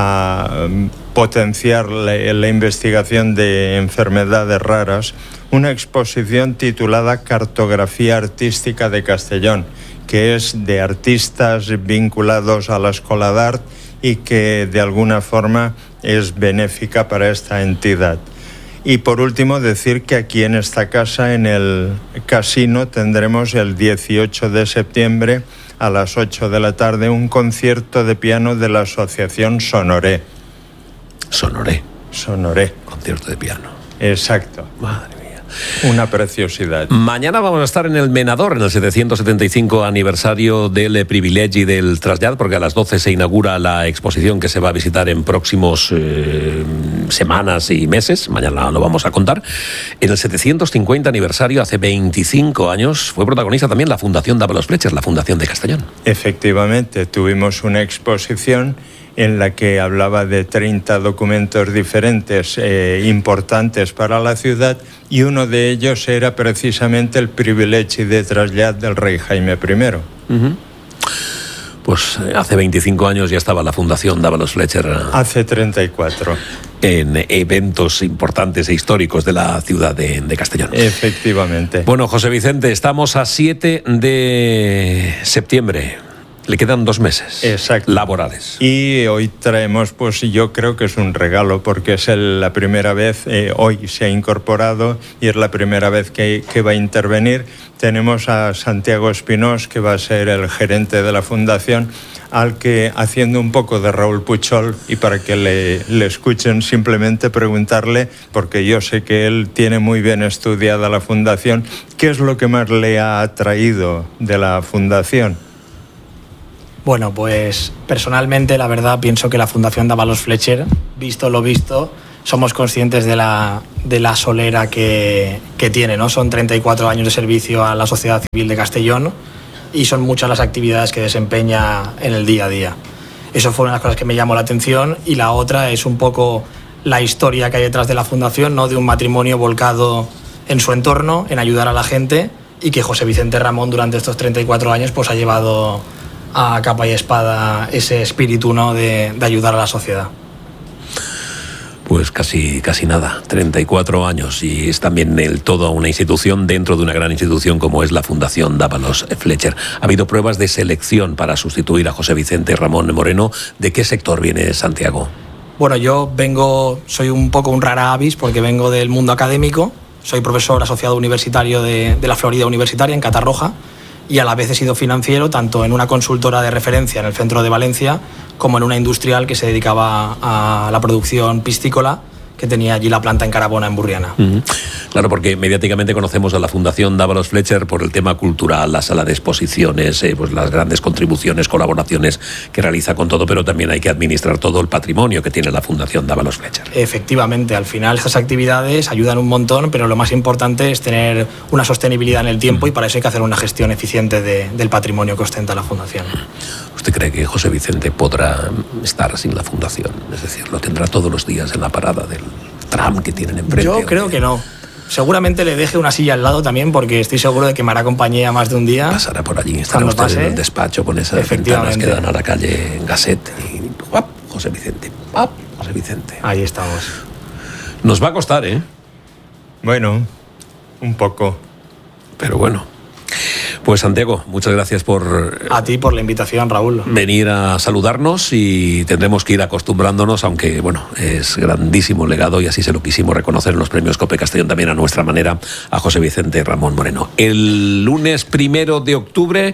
a potenciar la, la investigación de enfermedades raras, una exposición titulada Cartografía Artística de Castellón, que es de artistas vinculados a la Escola d'Art y que de alguna forma es benéfica para esta entidad. Y por último decir que aquí en esta casa, en el casino, tendremos el dieciocho de septiembre a las ocho de la tarde un concierto de piano de la Asociación Sonoré. Sonoré. Sonoré. Concierto de piano. Exacto. Madre mía. Una preciosidad. Mañana vamos a estar en el Menador, en el setecientos setenta y cinco aniversario del privilegi del trasllat, porque a las doce se inaugura la exposición que se va a visitar en próximos eh, semanas y meses. Mañana lo vamos a contar. En el setecientos cincuenta aniversario, hace veinticinco años, fue protagonista también la Fundación Dávalos Fletcher, la Fundación de Castellón. Efectivamente, tuvimos una exposición en la que hablaba de treinta documentos diferentes eh, importantes para la ciudad, y uno de ellos era precisamente el privilegi de trasllat del rey Jaime primero. Uh-huh. Pues hace veinticinco años ya estaba la Fundación Dávalos Fletcher. Hace treinta y cuatro. En eventos importantes e históricos de la ciudad de, de Castellón. Efectivamente. Bueno, José Vicente, estamos a siete de septiembre. Le quedan dos meses. Exacto. Laborales. Y hoy traemos, pues yo creo que es un regalo, porque es el, la primera vez, eh, hoy se ha incorporado y es la primera vez que, que va a intervenir. Tenemos a Santiago Espinós, que va a ser el gerente de la Fundación, al que, haciendo un poco de Raúl Puchol, y para que le, le escuchen, simplemente preguntarle, porque yo sé que él tiene muy bien estudiada la Fundación, ¿qué es lo que más le ha atraído de la Fundación? Bueno, pues personalmente la verdad pienso que la Fundación Dávalos Fletcher, visto lo visto, somos conscientes de la, de la solera que, que tiene, ¿no? Son treinta y cuatro años de servicio a la sociedad civil de Castellón y son muchas las actividades que desempeña en el día a día. Eso fue una de las cosas que me llamó la atención, y la otra es un poco la historia que hay detrás de la Fundación, ¿no? De un matrimonio volcado en su entorno, en ayudar a la gente, y que José Vicente Ramón durante estos treinta y cuatro años pues ha llevado a capa y espada ese espíritu, ¿no? de, de ayudar a la sociedad. Pues casi, casi nada, treinta y cuatro años, y es también el todo una institución dentro de una gran institución como es la Fundación Dávalos Fletcher. Ha habido pruebas de selección para sustituir a José Vicente Ramón Moreno. ¿De qué sector viene Santiago? Bueno, yo vengo, soy un poco un rara avis porque vengo del mundo académico. Soy profesor asociado universitario de, de la Florida Universitaria en Catarroja, y a la vez he sido financiero tanto en una consultora de referencia en el centro de Valencia como en una industrial que se dedicaba a la producción piscícola, que tenía allí la planta en Carabona, en Burriana. Uh-huh. Claro, porque mediáticamente conocemos a la Fundación Dávalos Fletcher por el tema cultural, la sala de exposiciones, eh, pues las grandes contribuciones, colaboraciones que realiza con todo, pero también hay que administrar todo el patrimonio que tiene la Fundación Dávalos Fletcher. Efectivamente, al final estas actividades ayudan un montón, pero lo más importante es tener una sostenibilidad en el tiempo, uh-huh. y para eso hay que hacer una gestión eficiente de, del patrimonio que ostenta la Fundación. ¿Usted cree que José Vicente podrá estar sin la Fundación? Es decir, lo tendrá todos los días en la parada del tram que tienen enfrente. Yo creo que no. Seguramente le deje una silla al lado también, porque estoy seguro de que me hará compañía más de un día. Pasará por allí, estará usted pase, en el despacho con esas ventanas que dan a la calle Gasset y ¡guap! José Vicente, ¡guap! José Vicente. Ahí estamos. Nos va a costar, ¿eh? Bueno, un poco. Pero bueno. Pues Santiago, muchas gracias por... A ti por la invitación, Raúl. Venir a saludarnos, y tendremos que ir acostumbrándonos, aunque, bueno, es grandísimo legado y así se lo quisimos reconocer en los premios COPE Castellón también a nuestra manera a José Vicente Ramón Moreno. El lunes primero de octubre...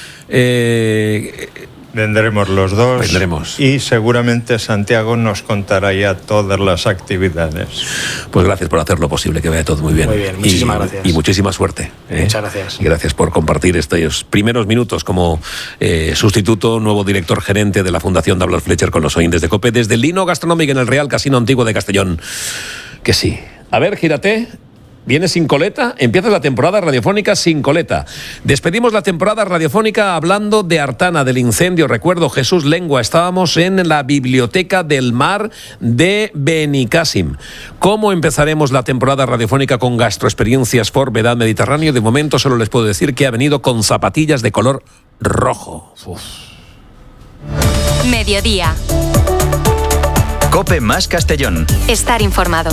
Eh, Vendremos los dos. Vendremos. Y seguramente Santiago nos contará ya todas las actividades. Pues gracias por hacer lo posible, que vaya todo muy bien. Muy bien, muchísimas y, gracias. Y muchísima suerte. ¿eh? Muchas gracias. Y gracias por compartir estos primeros minutos como eh, sustituto, nuevo director gerente de la Fundación Dávalos Fletcher con los oyentes de COPE desde el Lino Gastronómico en el Real Casino Antiguo de Castellón. Que sí. A ver, gírate. Vienes sin coleta, empiezas la temporada radiofónica sin coleta. Despedimos la temporada radiofónica hablando de Artana, del incendio. Recuerdo, Jesús Lengua, estábamos en la Biblioteca del Mar de Benicàssim. ¿Cómo empezaremos la temporada radiofónica con gastroexperiencias for Vedad Mediterráneo? De momento solo les puedo decir que ha venido con zapatillas de color rojo. Uf. Mediodía. COPE más Castellón. Estar informado.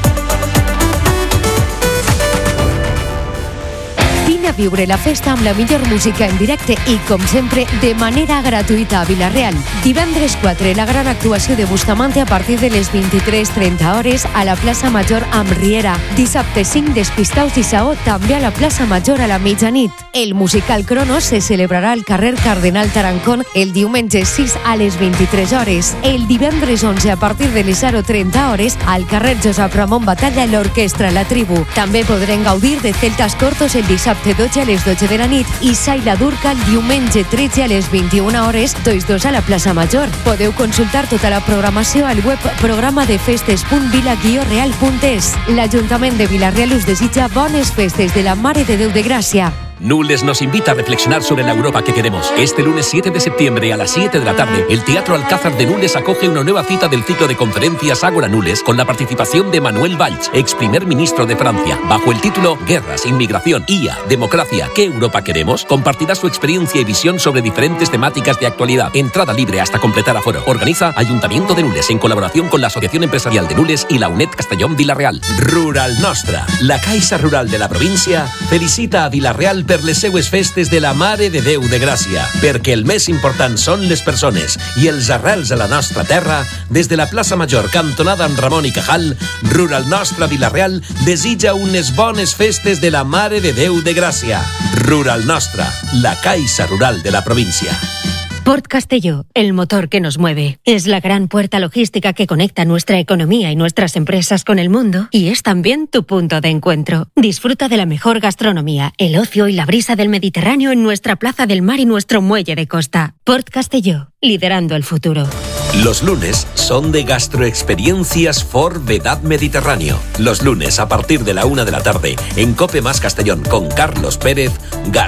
Vine a viure la festa amb la millor música en directe i, com sempre, de manera gratuïta a Vila-real. Divendres quatre, la gran actuació de Bustamante a partir de les vint-i-tres trenta hores a la plaça Major amb Riera. Dissabte cinc, Despistaus i Saó, també a la plaça Major a la mitjanit. El musical Cronos se celebrarà al carrer Cardenal Tarancón el diumenge sis a les vint-i-tres hores. El divendres onze, a partir de les zero trenta hores, al carrer Josep Ramon Batalla, l'Orquestra La Tribu. També podrem gaudir de Celtas Cortos el dissabte dotze a les dotze de la nit i Saila Durca el diumenge tretze a les vint-i-una hores, dos dos a la plaça Major. Podeu consultar tota la programació al web programa de festes punt vila guió real punt es. L'Ajuntament de Vila-real us desitja bones festes de la Mare de Déu de Gràcia. Nules nos invita a reflexionar sobre la Europa que queremos. Este lunes siete de septiembre a las siete de la tarde, el Teatro Alcázar de Nules acoge una nueva cita del ciclo de conferencias Ágora Nules con la participación de Manuel Valls, ex primer ministro de Francia. Bajo el título Guerras, Inmigración, I A, Democracia, ¿qué Europa queremos? Compartirá su experiencia y visión sobre diferentes temáticas de actualidad. Entrada libre hasta completar aforo. Organiza Ayuntamiento de Nules en colaboración con la Asociación Empresarial de Nules y la UNED Castellón Vilareal. Rural Nostra, la Caixa Rural de la província, felicita a Vilareal per les seues festes de la Mare de Déu de Gràcia, perquè el més important són les persones i els arrels a la nostra terra. Des de la plaça Major, cantonada amb Ramon i Cajal, Rural Nostra Vilareal desitja unes bones festes de la Mare de Déu de Gràcia. Rural Nostra, la Caixa Rural de la província. Port Castelló, el motor que nos mueve. Es la gran puerta logística que conecta nuestra economía y nuestras empresas con el mundo y es también tu punto de encuentro. Disfruta de la mejor gastronomía, el ocio y la brisa del Mediterráneo en nuestra plaza del mar y nuestro muelle de costa. Port Castelló, liderando el futuro. Los lunes son de Gastroexperiencias for Vedad Mediterráneo. Los lunes a partir de la una de la tarde en Cope Más Castellón con Carlos Pérez, Gastroexperiencias